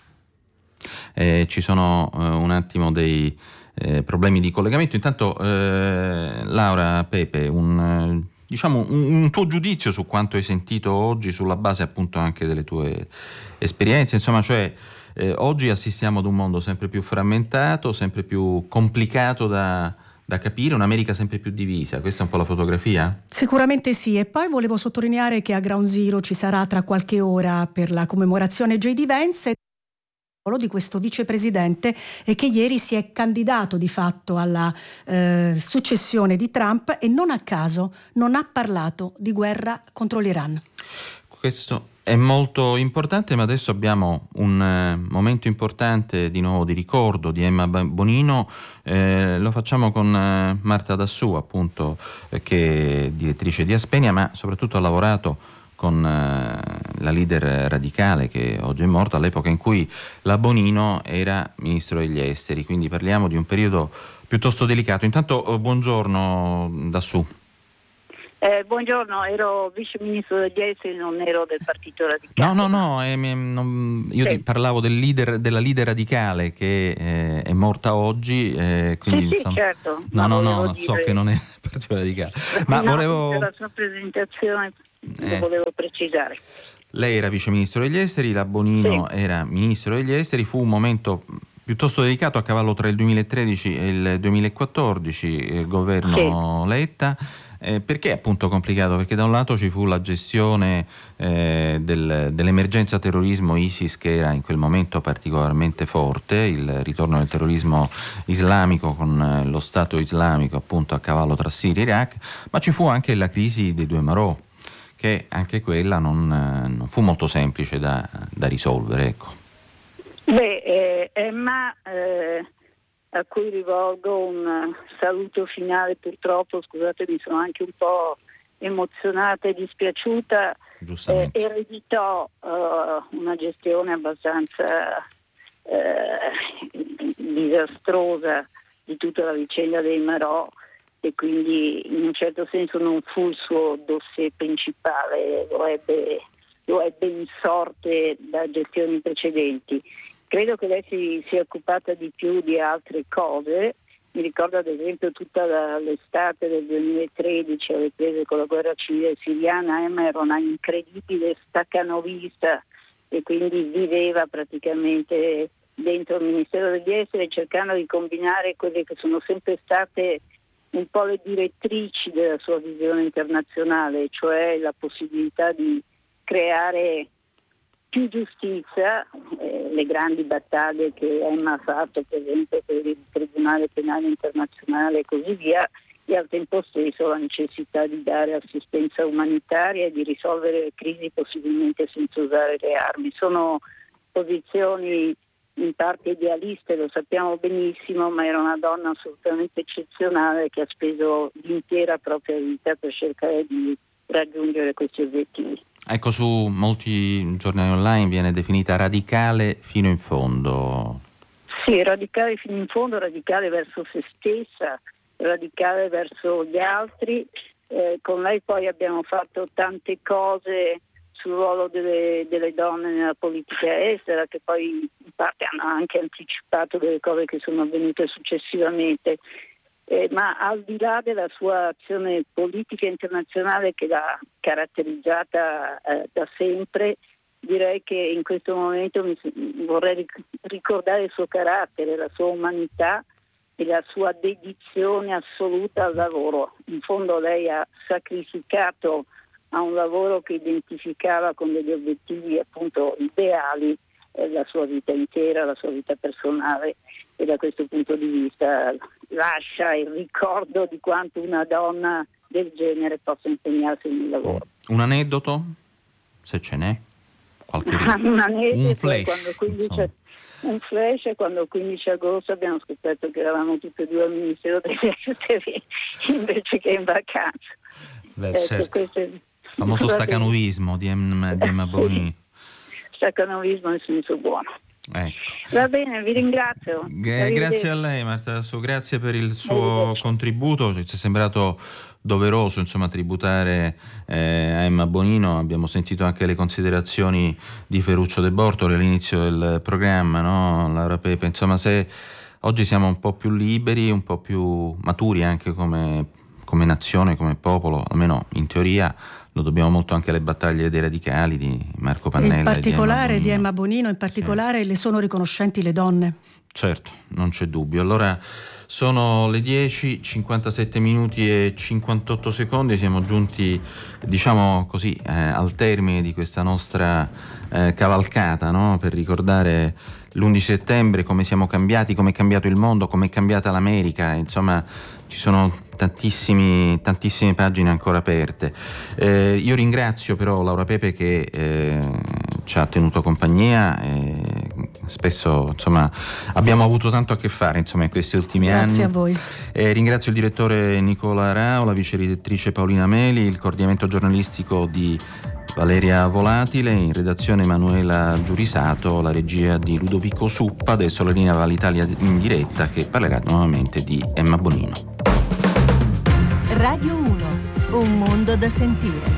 Eh, ci sono eh, un attimo dei eh, problemi di collegamento. Intanto eh, Laura Pepe, un... diciamo un, un tuo giudizio su quanto hai sentito oggi sulla base appunto anche delle tue esperienze, insomma, cioè eh, oggi assistiamo ad un mondo sempre più frammentato, sempre più complicato da, da capire, un'America sempre più divisa. Questa è un po' la fotografia? Sicuramente sì, e poi volevo sottolineare che a Ground Zero ci sarà tra qualche ora per la commemorazione J D Vance di questo vicepresidente e che ieri si è candidato di fatto alla eh, successione di Trump e non a caso non ha parlato di guerra contro l'Iran. Questo è molto importante, ma adesso abbiamo un eh, momento importante di nuovo di ricordo di Emma Bonino. Eh, lo facciamo con eh, Marta Dassù, appunto, eh, che è direttrice di Aspenia, ma soprattutto ha lavorato con eh, la leader radicale che oggi è morta, all'epoca in cui la Bonino era ministro degli esteri, quindi parliamo di un periodo piuttosto delicato. Intanto eh, buongiorno Dassù. Eh, buongiorno, ero vice ministro degli esteri, non ero del partito radicale. No, no, no, eh, non, io sì. parlavo del leader, della leader radicale che eh, è morta oggi. Eh, quindi, sì, insomma, sì, certo. No, no, no, dire... so che non è il partito radicale. Ma no, volevo... per la sua presentazione eh. lo volevo precisare. Lei era vice ministro degli esteri, la Bonino sì. era ministro degli esteri, fu un momento piuttosto delicato a cavallo tra il duemilatredici e il duemilaquattordici, il governo sì. Letta. Eh, perché è appunto complicato? Perché da un lato ci fu la gestione eh, del, dell'emergenza terrorismo ISIS, che era in quel momento particolarmente forte, il ritorno del terrorismo islamico con eh, lo Stato islamico appunto a cavallo tra Siria e Iraq, ma ci fu anche la crisi dei due Marò, che anche quella non, eh, non fu molto semplice da, da risolvere, ecco. Beh, eh, Emma, eh, a cui rivolgo un saluto finale, purtroppo, scusate, mi sono anche un po' emozionata e dispiaciuta, eh, ereditò uh, una gestione abbastanza eh, disastrosa di tutta la vicenda dei Marò, e quindi in un certo senso non fu il suo dossier principale, lo ebbe, lo ebbe in sorte da gestioni precedenti. Credo che lei si sia occupata di più di altre cose. Mi ricordo ad esempio tutta la, l'estate del duemilatredici, alle prese con la guerra civile siriana. Emma era una incredibile staccanovista e quindi viveva praticamente dentro il Ministero degli Esteri, cercando di combinare quelle che sono sempre state un po' le direttrici della sua visione internazionale, cioè la possibilità di creare più giustizia, eh, le grandi battaglie che Emma ha fatto, per esempio per il Tribunale Penale Internazionale e così via, e al tempo stesso la necessità di dare assistenza umanitaria e di risolvere le crisi possibilmente senza usare le armi. Sono posizioni in parte idealiste, lo sappiamo benissimo, ma era una donna assolutamente eccezionale che ha speso l'intera propria vita per cercare di raggiungere questi obiettivi. Ecco, su molti giornali online viene definita radicale fino in fondo. Sì, radicale fino in fondo, radicale verso se stessa, radicale verso gli altri. Eh, con lei poi abbiamo fatto tante cose sul ruolo delle, delle donne nella politica estera, che poi in parte hanno anche anticipato delle cose che sono avvenute successivamente. Eh, ma al di là della sua azione politica internazionale che l'ha caratterizzata eh, da sempre, direi che in questo momento mi, vorrei ricordare il suo carattere, la sua umanità e la sua dedizione assoluta al lavoro. In fondo lei ha sacrificato a un lavoro che identificava con degli obiettivi appunto ideali eh, la sua vita intera, la sua vita personale, e da questo punto di vista lascia il ricordo di quanto una donna del genere possa impegnarsi nel lavoro. Un aneddoto, se ce n'è? Qualche un aneddoto, un flash, quando quindici, un flash quando il quindici agosto abbiamo scoperto che eravamo tutti e due al Ministero degli Esteri invece che in vacanza. Beh, certo. Queste... Il famoso stacanovismo di Emma, di Emma Bonino. stacanovismo in senso buono. Ecco. Va bene, vi ringrazio. G- grazie a lei Marta Dasso, grazie per il suo contributo, ci è sembrato doveroso insomma tributare eh, a Emma Bonino. Abbiamo sentito anche le considerazioni di Ferruccio De Bortoli all'inizio del programma, no? Laura Pepe, insomma, se oggi siamo un po' più liberi, un po' più maturi anche come, come nazione, come popolo, almeno in teoria, lo dobbiamo molto anche alle battaglie dei radicali di Marco Pannella. In particolare e di Emma Bonino, di Emma Bonino in particolare sì. Le sono riconoscenti le donne. Certo, non c'è dubbio. Allora sono le dieci, cinquantasette minuti e cinquantotto secondi, siamo giunti, diciamo così, eh, al termine di questa nostra eh, cavalcata, no? Per ricordare l'undici settembre, come siamo cambiati, come è cambiato il mondo, come è cambiata l'America, insomma ci sono tantissimi, tantissime pagine ancora aperte. Eh, io ringrazio però Laura Pepe che eh, ci ha tenuto compagnia e spesso insomma abbiamo avuto tanto a che fare insomma in questi ultimi Grazie anni. Grazie a voi. Eh, ringrazio il direttore Nicola Rao, la vice direttrice Paolina Meli, il coordinamento giornalistico di Valeria Volatile, in redazione Emanuela Giurisato, la regia di Ludovico Suppa. Adesso la linea va all'Italia in diretta che parlerà nuovamente di Emma Bonino. Radio uno, un mondo da sentire.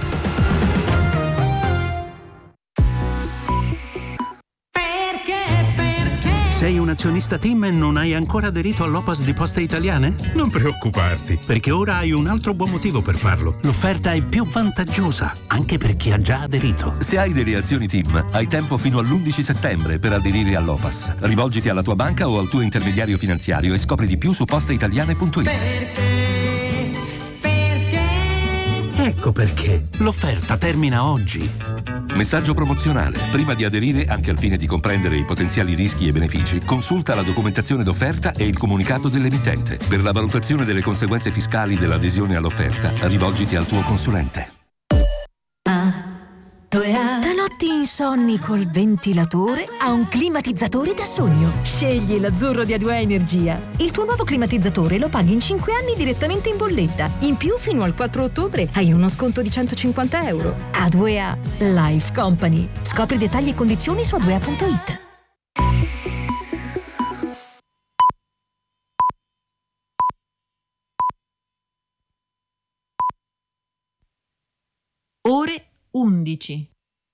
Sei un azionista TIM e non hai ancora aderito all'O P A S di Poste Italiane? Non preoccuparti, perché ora hai un altro buon motivo per farlo. L'offerta è più vantaggiosa, anche per chi ha già aderito. Se hai delle azioni TIM, hai tempo fino all'undici settembre per aderire all'O P A S. Rivolgiti alla tua banca o al tuo intermediario finanziario e scopri di più su posteitaliane punto it. Perché? Perché? Ecco perché. L'offerta termina oggi. Messaggio promozionale. Prima di aderire, anche al fine di comprendere i potenziali rischi e benefici, consulta la documentazione d'offerta e il comunicato dell'emittente. Per la valutazione delle conseguenze fiscali dell'adesione all'offerta, rivolgiti al tuo consulente. Da notti insonni col ventilatore a un climatizzatore da sogno. Scegli l'Azzurro di A due A Energia. Il tuo nuovo climatizzatore lo paghi in cinque anni direttamente in bolletta. In più, fino al quattro ottobre hai uno sconto di centocinquanta euro. A due A Life Company. Scopri dettagli e condizioni su a due a punto it. Ore undici.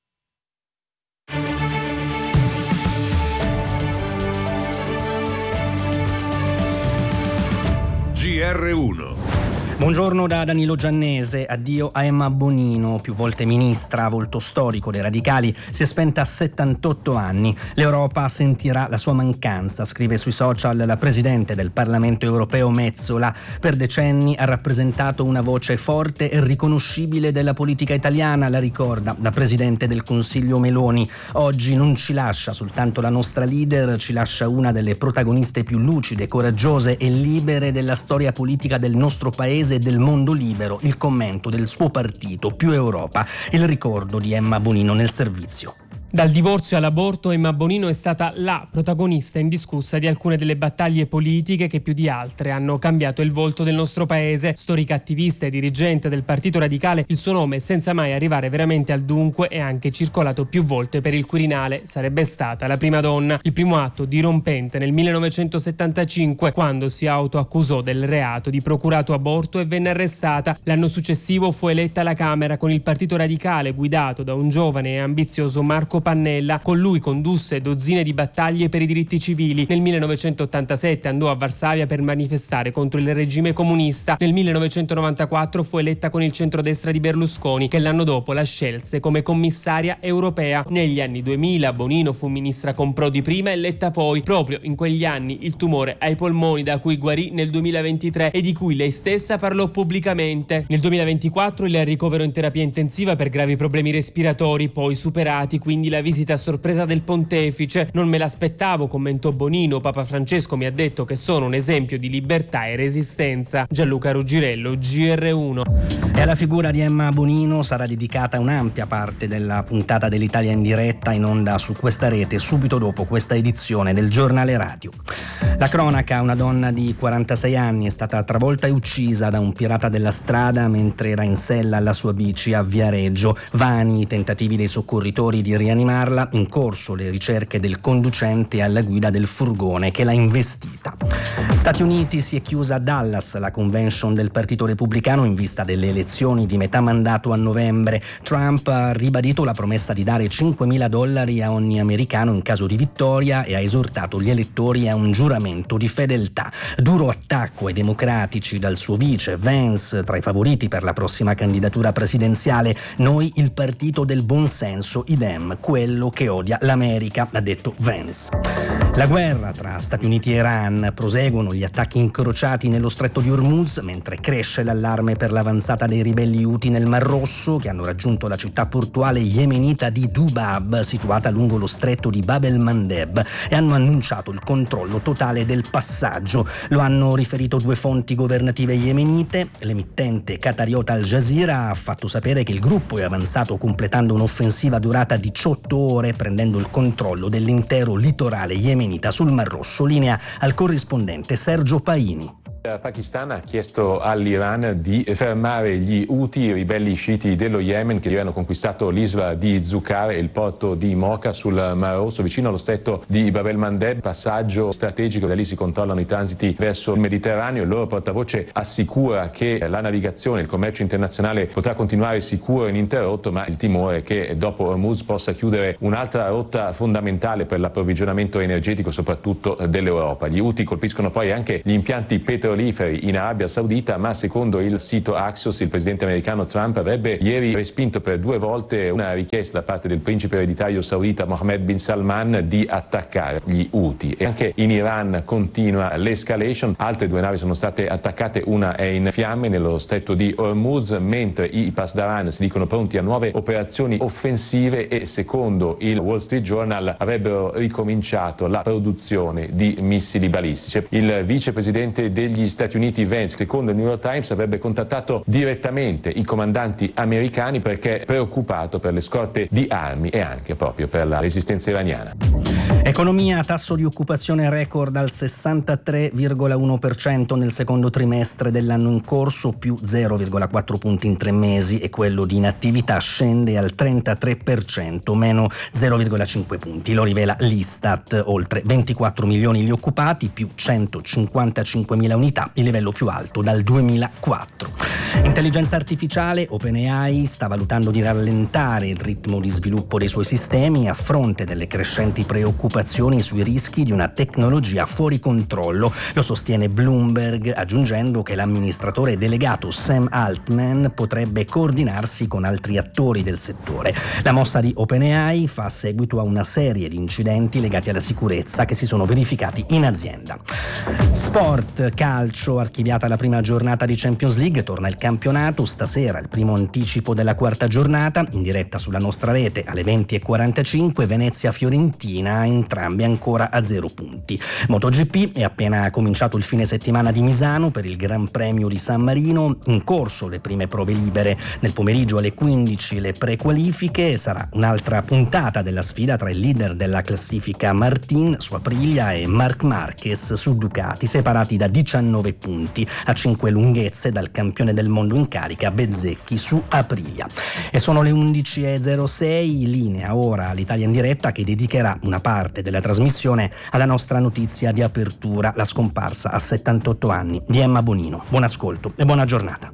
G R uno. Buongiorno da Danilo Giannese, addio a Emma Bonino, più volte ministra, volto storico dei radicali, si è spenta a settantotto anni. L'Europa sentirà la sua mancanza, scrive sui social la Presidente del Parlamento Europeo Metsola. Per decenni ha rappresentato una voce forte e riconoscibile della politica italiana, la ricorda la Presidente del Consiglio Meloni. Oggi non ci lascia soltanto la nostra leader, ci lascia una delle protagoniste più lucide, coraggiose e libere della storia politica del nostro paese e del mondo libero, il commento del suo partito Più Europa, il ricordo di Emma Bonino nel servizio. Dal divorzio all'aborto, Emma Bonino è stata la protagonista indiscussa di alcune delle battaglie politiche che più di altre hanno cambiato il volto del nostro paese. Storica attivista e dirigente del Partito Radicale, il suo nome, senza mai arrivare veramente al dunque, è anche circolato più volte per il Quirinale. Sarebbe stata la prima donna. Il primo atto dirompente nel millenovecentosettantacinque, quando si autoaccusò del reato di procurato aborto e venne arrestata. L'anno successivo fu eletta alla Camera con il Partito Radicale, guidato da un giovane e ambizioso Marco Pannella. Con lui condusse dozzine di battaglie per i diritti civili. Nel millenovecentottantasette andò a Varsavia per manifestare contro il regime comunista. Nel millenovecentonovantaquattro fu eletta con il centrodestra di Berlusconi, che l'anno dopo la scelse come commissaria europea. Negli anni duemila Bonino fu ministra con Prodi prima e Letta poi. Proprio in quegli anni il tumore ai polmoni, da cui guarì nel duemilaventitré e di cui lei stessa parlò pubblicamente. Nel duemilaventiquattro il ricovero in terapia intensiva per gravi problemi respiratori, poi superati, quindi la visita a sorpresa del pontefice. Non me l'aspettavo, commentò Bonino. Papa Francesco mi ha detto che sono un esempio di libertà e resistenza. Gianluca Ruggirello, G R uno. E alla figura di Emma Bonino sarà dedicata un'ampia parte della puntata dell'Italia in diretta, in onda su questa rete subito dopo questa edizione del giornale radio. La cronaca: una donna di quarantasei anni è stata travolta e uccisa da un pirata della strada mentre era in sella alla sua bici a Viareggio. Vani i tentativi dei soccorritori di rianimarla rianimarla, in corso le ricerche del conducente alla guida del furgone che l'ha investita. Stati Uniti, si è chiusa a Dallas la convention del Partito Repubblicano in vista delle elezioni di metà mandato a novembre. Trump ha ribadito la promessa di dare cinquemila dollari a ogni americano in caso di vittoria e ha esortato gli elettori a un giuramento di fedeltà. Duro attacco ai democratici dal suo vice Vance, tra i favoriti per la prossima candidatura presidenziale. Noi il partito del buonsenso, i Dem, quello che odia l'America, ha detto Vance. La guerra tra Stati Uniti e Iran, proseguono gli attacchi incrociati nello stretto di Hormuz, mentre cresce l'allarme per l'avanzata dei ribelli Houthi nel Mar Rosso, che hanno raggiunto la città portuale yemenita di Dubab, situata lungo lo stretto di Bab el-Mandeb, e hanno annunciato il controllo totale del passaggio. Lo hanno riferito due fonti governative yemenite. L'emittente qatariota Al Jazeera ha fatto sapere che il gruppo è avanzato completando un'offensiva durata diciotto ore, prendendo il controllo dell'intero litorale yemenita sul Mar Rosso. Linea al corrispondente Sergio Paini. Il Pakistan ha chiesto all'Iran di fermare gli Houthi, i ribelli sciiti dello Yemen, che avevano conquistato l'isola di Zucar e il porto di Mocha sul Mar Rosso, vicino allo stretto di Bab el-Mandeb, passaggio strategico. Da lì si controllano i transiti verso il Mediterraneo. Il loro portavoce assicura che la navigazione, il commercio internazionale potrà continuare sicuro e ininterrotto, ma il timore è che dopo Hormuz possa chiudere un'altra rotta fondamentale per l'approvvigionamento energetico, soprattutto dell'Europa. Gli Houthi colpiscono poi anche gli impianti petroliferi in Arabia Saudita, ma secondo il sito Axios il presidente americano Trump avrebbe ieri respinto per due volte una richiesta da parte del principe ereditario saudita Mohammed bin Salman di attaccare gli Houthi. E anche in Iran continua l'escalation, altre due navi sono state attaccate, una è in fiamme nello stretto di Hormuz, mentre i Pasdaran si dicono pronti a nuove operazioni offensive e secondo il Wall Street Journal avrebbero ricominciato la produzione di missili balistici. Il vicepresidente degli Stati Uniti Vance, secondo il New York Times, avrebbe contattato direttamente i comandanti americani perché è preoccupato per le scorte di armi e anche proprio per la resistenza iraniana. Economia, tasso di occupazione record al sessantatré virgola uno per cento nel secondo trimestre dell'anno in corso, più zero virgola quattro punti in tre mesi, e quello di inattività scende al trentatré per cento, meno zero virgola cinque punti. Lo rivela l'Istat, oltre ventiquattro milioni gli occupati, più centocinquantacinquemila unità, il livello più alto dal duemilaquattro. Intelligenza artificiale, OpenAI sta valutando di rallentare il ritmo di sviluppo dei suoi sistemi a fronte delle crescenti preoccupazioni sui rischi di una tecnologia fuori controllo. Lo sostiene Bloomberg, aggiungendo che l'amministratore delegato Sam Altman potrebbe coordinarsi con altri attori del settore. La mossa di OpenAI fa seguito a una serie di incidenti legati alla sicurezza che si sono verificati in azienda. Sport, calcio, archiviata la prima giornata di Champions League, torna il campionato. Stasera il primo anticipo della quarta giornata, in diretta sulla nostra rete alle venti e quarantacinque, Venezia-Fiorentina, entrambi ancora a zero punti. MotoGP, è appena cominciato il fine settimana di Misano per il Gran Premio di San Marino, in corso le prime prove libere. Nel pomeriggio alle quindici le prequalifiche, sarà un'altra puntata della sfida tra il leader della classifica Martin su Aprilia e Marc Marquez su Ducati, separati da diciannove punti, a cinque lunghezze dal campione del mondo in carica Bezzecchi su Aprilia. E sono le undici e zero sei, linea ora all'Italia in diretta, che dedicherà una parte della trasmissione alla nostra notizia di apertura, la scomparsa a settantotto anni di Emma Bonino. Buon ascolto e buona giornata.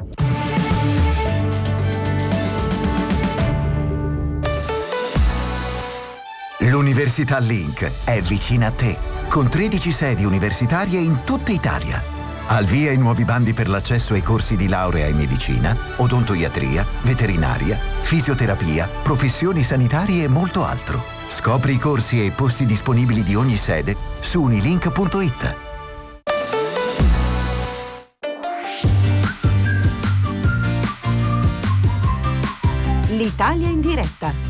L'Università Link è vicina a te, con tredici sedi universitarie in tutta Italia. Al via i nuovi bandi per l'accesso ai corsi di laurea in medicina, odontoiatria, veterinaria, fisioterapia, professioni sanitarie e molto altro. Scopri i corsi e i posti disponibili di ogni sede su unilink punto it. L'Italia in diretta.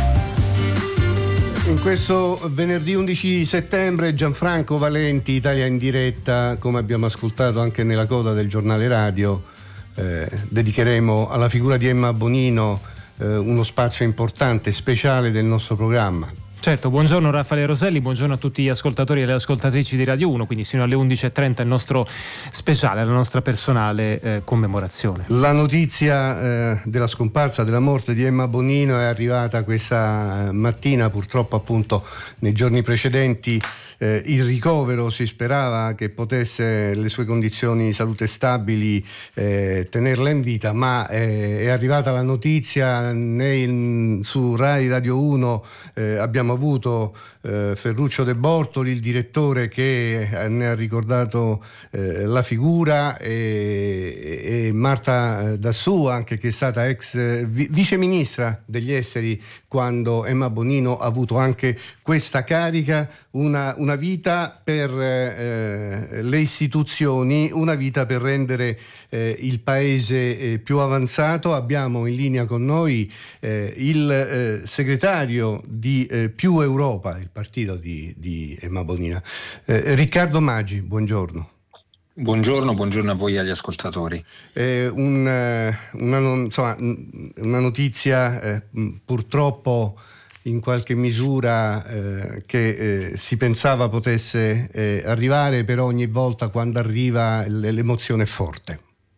In questo venerdì undici settembre Gianfranco Valenti, Italia in diretta, come abbiamo ascoltato anche nella coda del giornale radio, eh, dedicheremo alla figura di Emma Bonino eh, uno spazio importante, speciale del nostro programma. Certo, buongiorno Raffaele Roselli, buongiorno a tutti gli ascoltatori e le ascoltatrici di Radio uno, quindi sino alle undici e trenta il nostro speciale, la nostra personale eh, commemorazione. La notizia eh, della scomparsa, della morte di Emma Bonino è arrivata questa mattina, purtroppo appunto nei giorni precedenti eh, il ricovero si sperava che potesse, le sue condizioni di salute stabili, eh, tenerla in vita, ma eh, è arrivata la notizia nei, su Rai Radio uno, eh, abbiamo avuto eh, Ferruccio De Bortoli, il direttore, che ne ha ricordato eh, la figura, e, e Marta Dassù, anche, che è stata ex vi, vice ministra degli esteri quando Emma Bonino ha avuto anche questa carica. Una, una vita per eh, le istituzioni, una vita per rendere eh, il paese eh, più avanzato. Abbiamo in linea con noi eh, il eh, segretario di eh, Più Europa, il partito di, di Emma Bonino, eh, Riccardo Maggi, buongiorno. Buongiorno, buongiorno a voi e agli ascoltatori. Eh, un, una, insomma, una notizia eh, purtroppo in qualche misura eh, che eh, si pensava potesse eh, arrivare, però ogni volta quando arriva l'emozione è forte.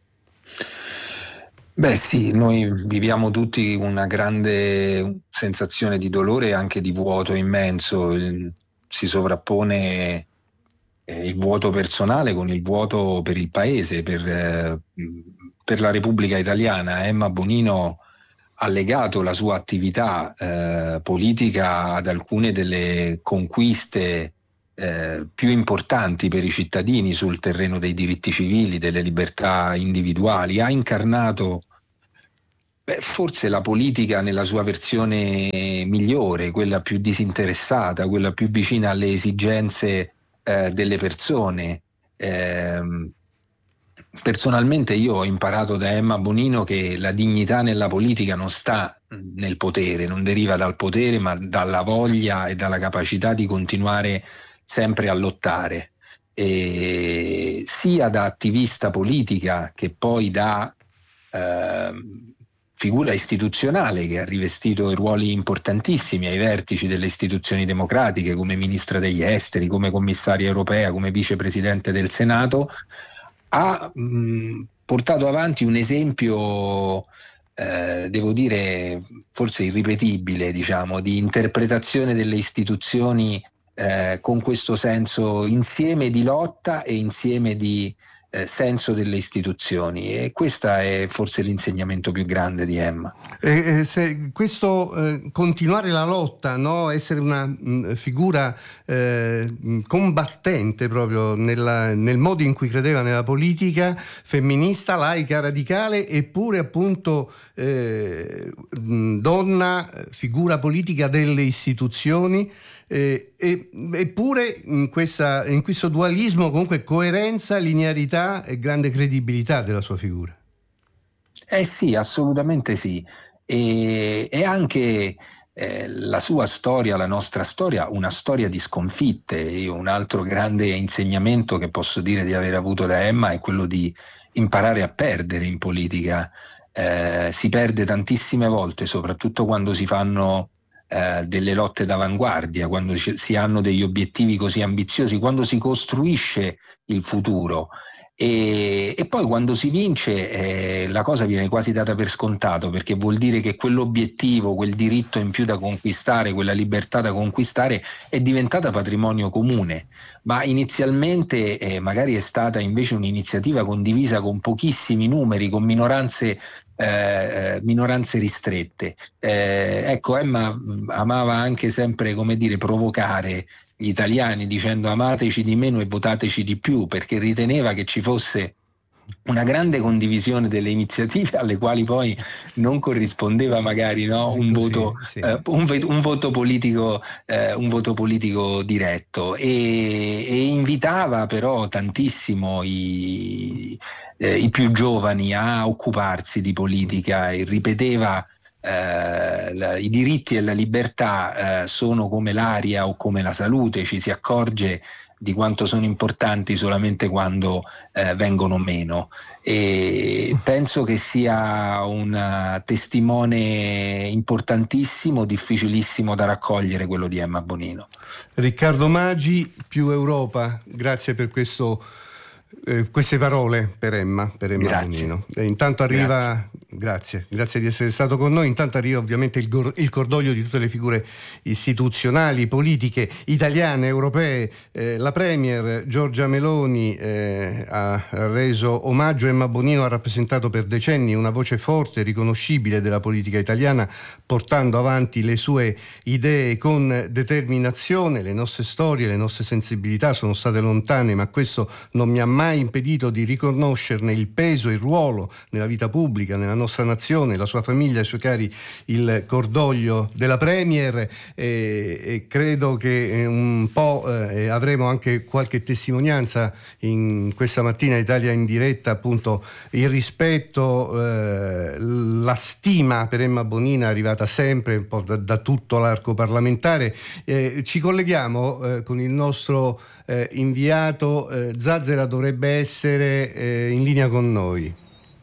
Beh sì, noi viviamo tutti una grande sensazione di dolore e anche di vuoto immenso. Il, si sovrappone eh, il vuoto personale con il vuoto per il paese, per, eh, per la Repubblica Italiana. Emma Bonino ha legato la sua attività eh, politica ad alcune delle conquiste eh, più importanti per i cittadini sul terreno dei diritti civili, delle libertà individuali. Ha incarnato beh, forse la politica nella sua versione migliore, quella più disinteressata, quella più vicina alle esigenze eh, delle persone. Eh, Personalmente io ho imparato da Emma Bonino che la dignità nella politica non sta nel potere, non deriva dal potere, ma dalla voglia e dalla capacità di continuare sempre a lottare, e sia da attivista politica che poi da eh, figura istituzionale, che ha rivestito ruoli importantissimi ai vertici delle istituzioni democratiche, come ministra degli esteri, come commissaria europea, come vicepresidente del Senato. Ha mh, portato avanti un esempio, eh, devo dire, forse irripetibile, diciamo, di interpretazione delle istituzioni eh, con questo senso insieme di lotta e insieme di eh, senso delle istituzioni, e questo è forse l'insegnamento più grande di Emma. Eh, eh, se questo eh, continuare la lotta, no? Essere una mh, figura eh, combattente proprio nella, nel modo in cui credeva nella politica, femminista, laica, radicale, eppure appunto eh, mh, donna, figura politica delle istituzioni. Eh, e, eppure in, questa, in questo dualismo comunque coerenza, linearità e grande credibilità della sua figura. Eh sì, assolutamente sì, e, e anche eh, la sua storia, la nostra storia, una storia di sconfitte. Io, un altro grande insegnamento che posso dire di aver avuto da Emma è quello di imparare a perdere in politica. Eh, si perde tantissime volte, soprattutto quando si fanno Eh, delle lotte d'avanguardia, quando ci, si hanno degli obiettivi così ambiziosi, quando si costruisce il futuro, e, e poi quando si vince eh, la cosa viene quasi data per scontato, perché vuol dire che quell'obiettivo, quel diritto in più da conquistare, quella libertà da conquistare è diventata patrimonio comune, ma inizialmente eh, magari è stata invece un'iniziativa condivisa con pochissimi numeri, con minoranze Eh, minoranze ristrette. Eh, ecco, Emma amava anche sempre, come dire, provocare gli italiani dicendo amateci di meno e votateci di più, perché riteneva che ci fosse una grande condivisione delle iniziative alle quali poi non corrispondeva magari no, un, voto, sì, sì. Eh, un, un voto politico eh, un voto politico diretto, e, e invitava però tantissimo i, eh, i più giovani a occuparsi di politica, e ripeteva eh, la, i diritti e la libertà eh, sono come l'aria o come la salute, ci si accorge di quanto sono importanti solamente quando eh, vengono meno, e penso che sia un testimone importantissimo, difficilissimo da raccogliere, quello di Emma Bonino. Riccardo Maggi, Più Europa, grazie per questo, eh, queste parole per Emma, per Emma Grazie. Bonino. E intanto arriva, grazie. grazie, grazie di essere stato con noi. Intanto arriva ovviamente il, gor- il cordoglio di tutte le figure istituzionali, politiche, italiane, europee. Eh, la Premier Giorgia Meloni eh, ha reso omaggio a Emma Bonino, ha rappresentato per decenni una voce forte e riconoscibile della politica italiana, portando avanti le sue idee con determinazione. Le nostre storie, le nostre sensibilità sono state lontane, ma questo non mi ha mai impedito di riconoscerne il peso e il ruolo nella vita pubblica, nella nostra nazione, la sua famiglia, i suoi cari. Il cordoglio della Premier, e, e credo che un po' eh, avremo anche qualche testimonianza in questa mattina Italia in diretta, appunto il rispetto, eh, la stima per Emma Bonino è arrivata sempre un po' da, da tutto l'arco parlamentare. Eh, ci colleghiamo eh, con il nostro eh, inviato eh, Zazzera, dovrebbe essere eh, in linea con noi.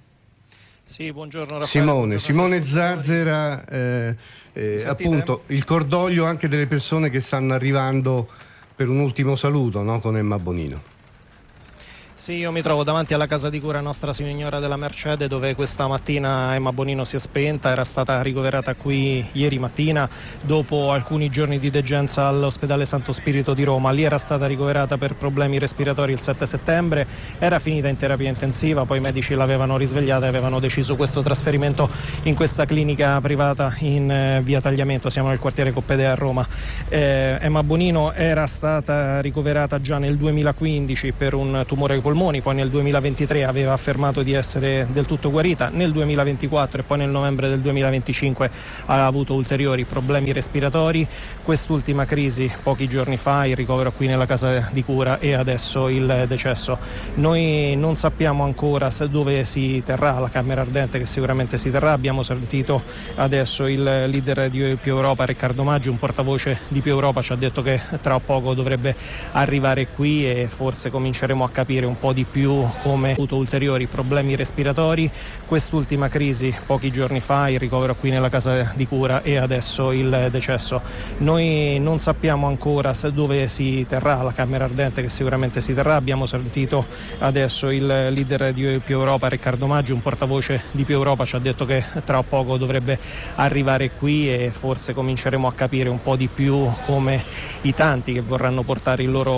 Sì, buongiorno Raffaele. Simone, buongiorno Simone Zazzera, eh, eh, appunto il cordoglio anche delle persone che stanno arrivando per un ultimo saluto, no, con Emma Bonino. Sì, io mi trovo davanti alla casa di cura Nostra Signora della Mercede, dove questa mattina Emma Bonino si è spenta. Era stata ricoverata qui ieri mattina dopo alcuni giorni di degenza all'ospedale Santo Spirito di Roma. Lì era stata ricoverata per problemi respiratori il sette settembre, era finita in terapia intensiva, poi i medici l'avevano risvegliata e avevano deciso questo trasferimento in questa clinica privata in eh, via Tagliamento, siamo nel quartiere Coppedea a Roma. Eh, Emma Bonino era stata ricoverata già nel duemilaquindici per un tumore ai polmoni, poi nel duemilaventitré aveva affermato di essere del tutto guarita, nel duemilaventiquattro e poi nel novembre del duemilaventicinque ha avuto ulteriori problemi respiratori, quest'ultima crisi pochi giorni fa, il ricovero qui nella casa di cura e adesso il decesso. Noi non sappiamo ancora se dove si terrà la camera ardente, che sicuramente si terrà. Abbiamo sentito adesso il leader di Più Europa, Riccardo Maggi, un portavoce di Più Europa, ci ha detto che tra poco dovrebbe arrivare qui e forse cominceremo a capire un po' di più come ha avuto ulteriori problemi respiratori, quest'ultima crisi pochi giorni fa, il ricovero qui nella casa di cura e adesso il decesso. Noi non sappiamo ancora se dove si terrà la camera ardente, che sicuramente si terrà. Abbiamo sentito adesso il leader di Più Europa, Riccardo Maggi, un portavoce di Più Europa, ci ha detto che tra poco dovrebbe arrivare qui e forse cominceremo a capire un po' di più come i tanti che vorranno portare il loro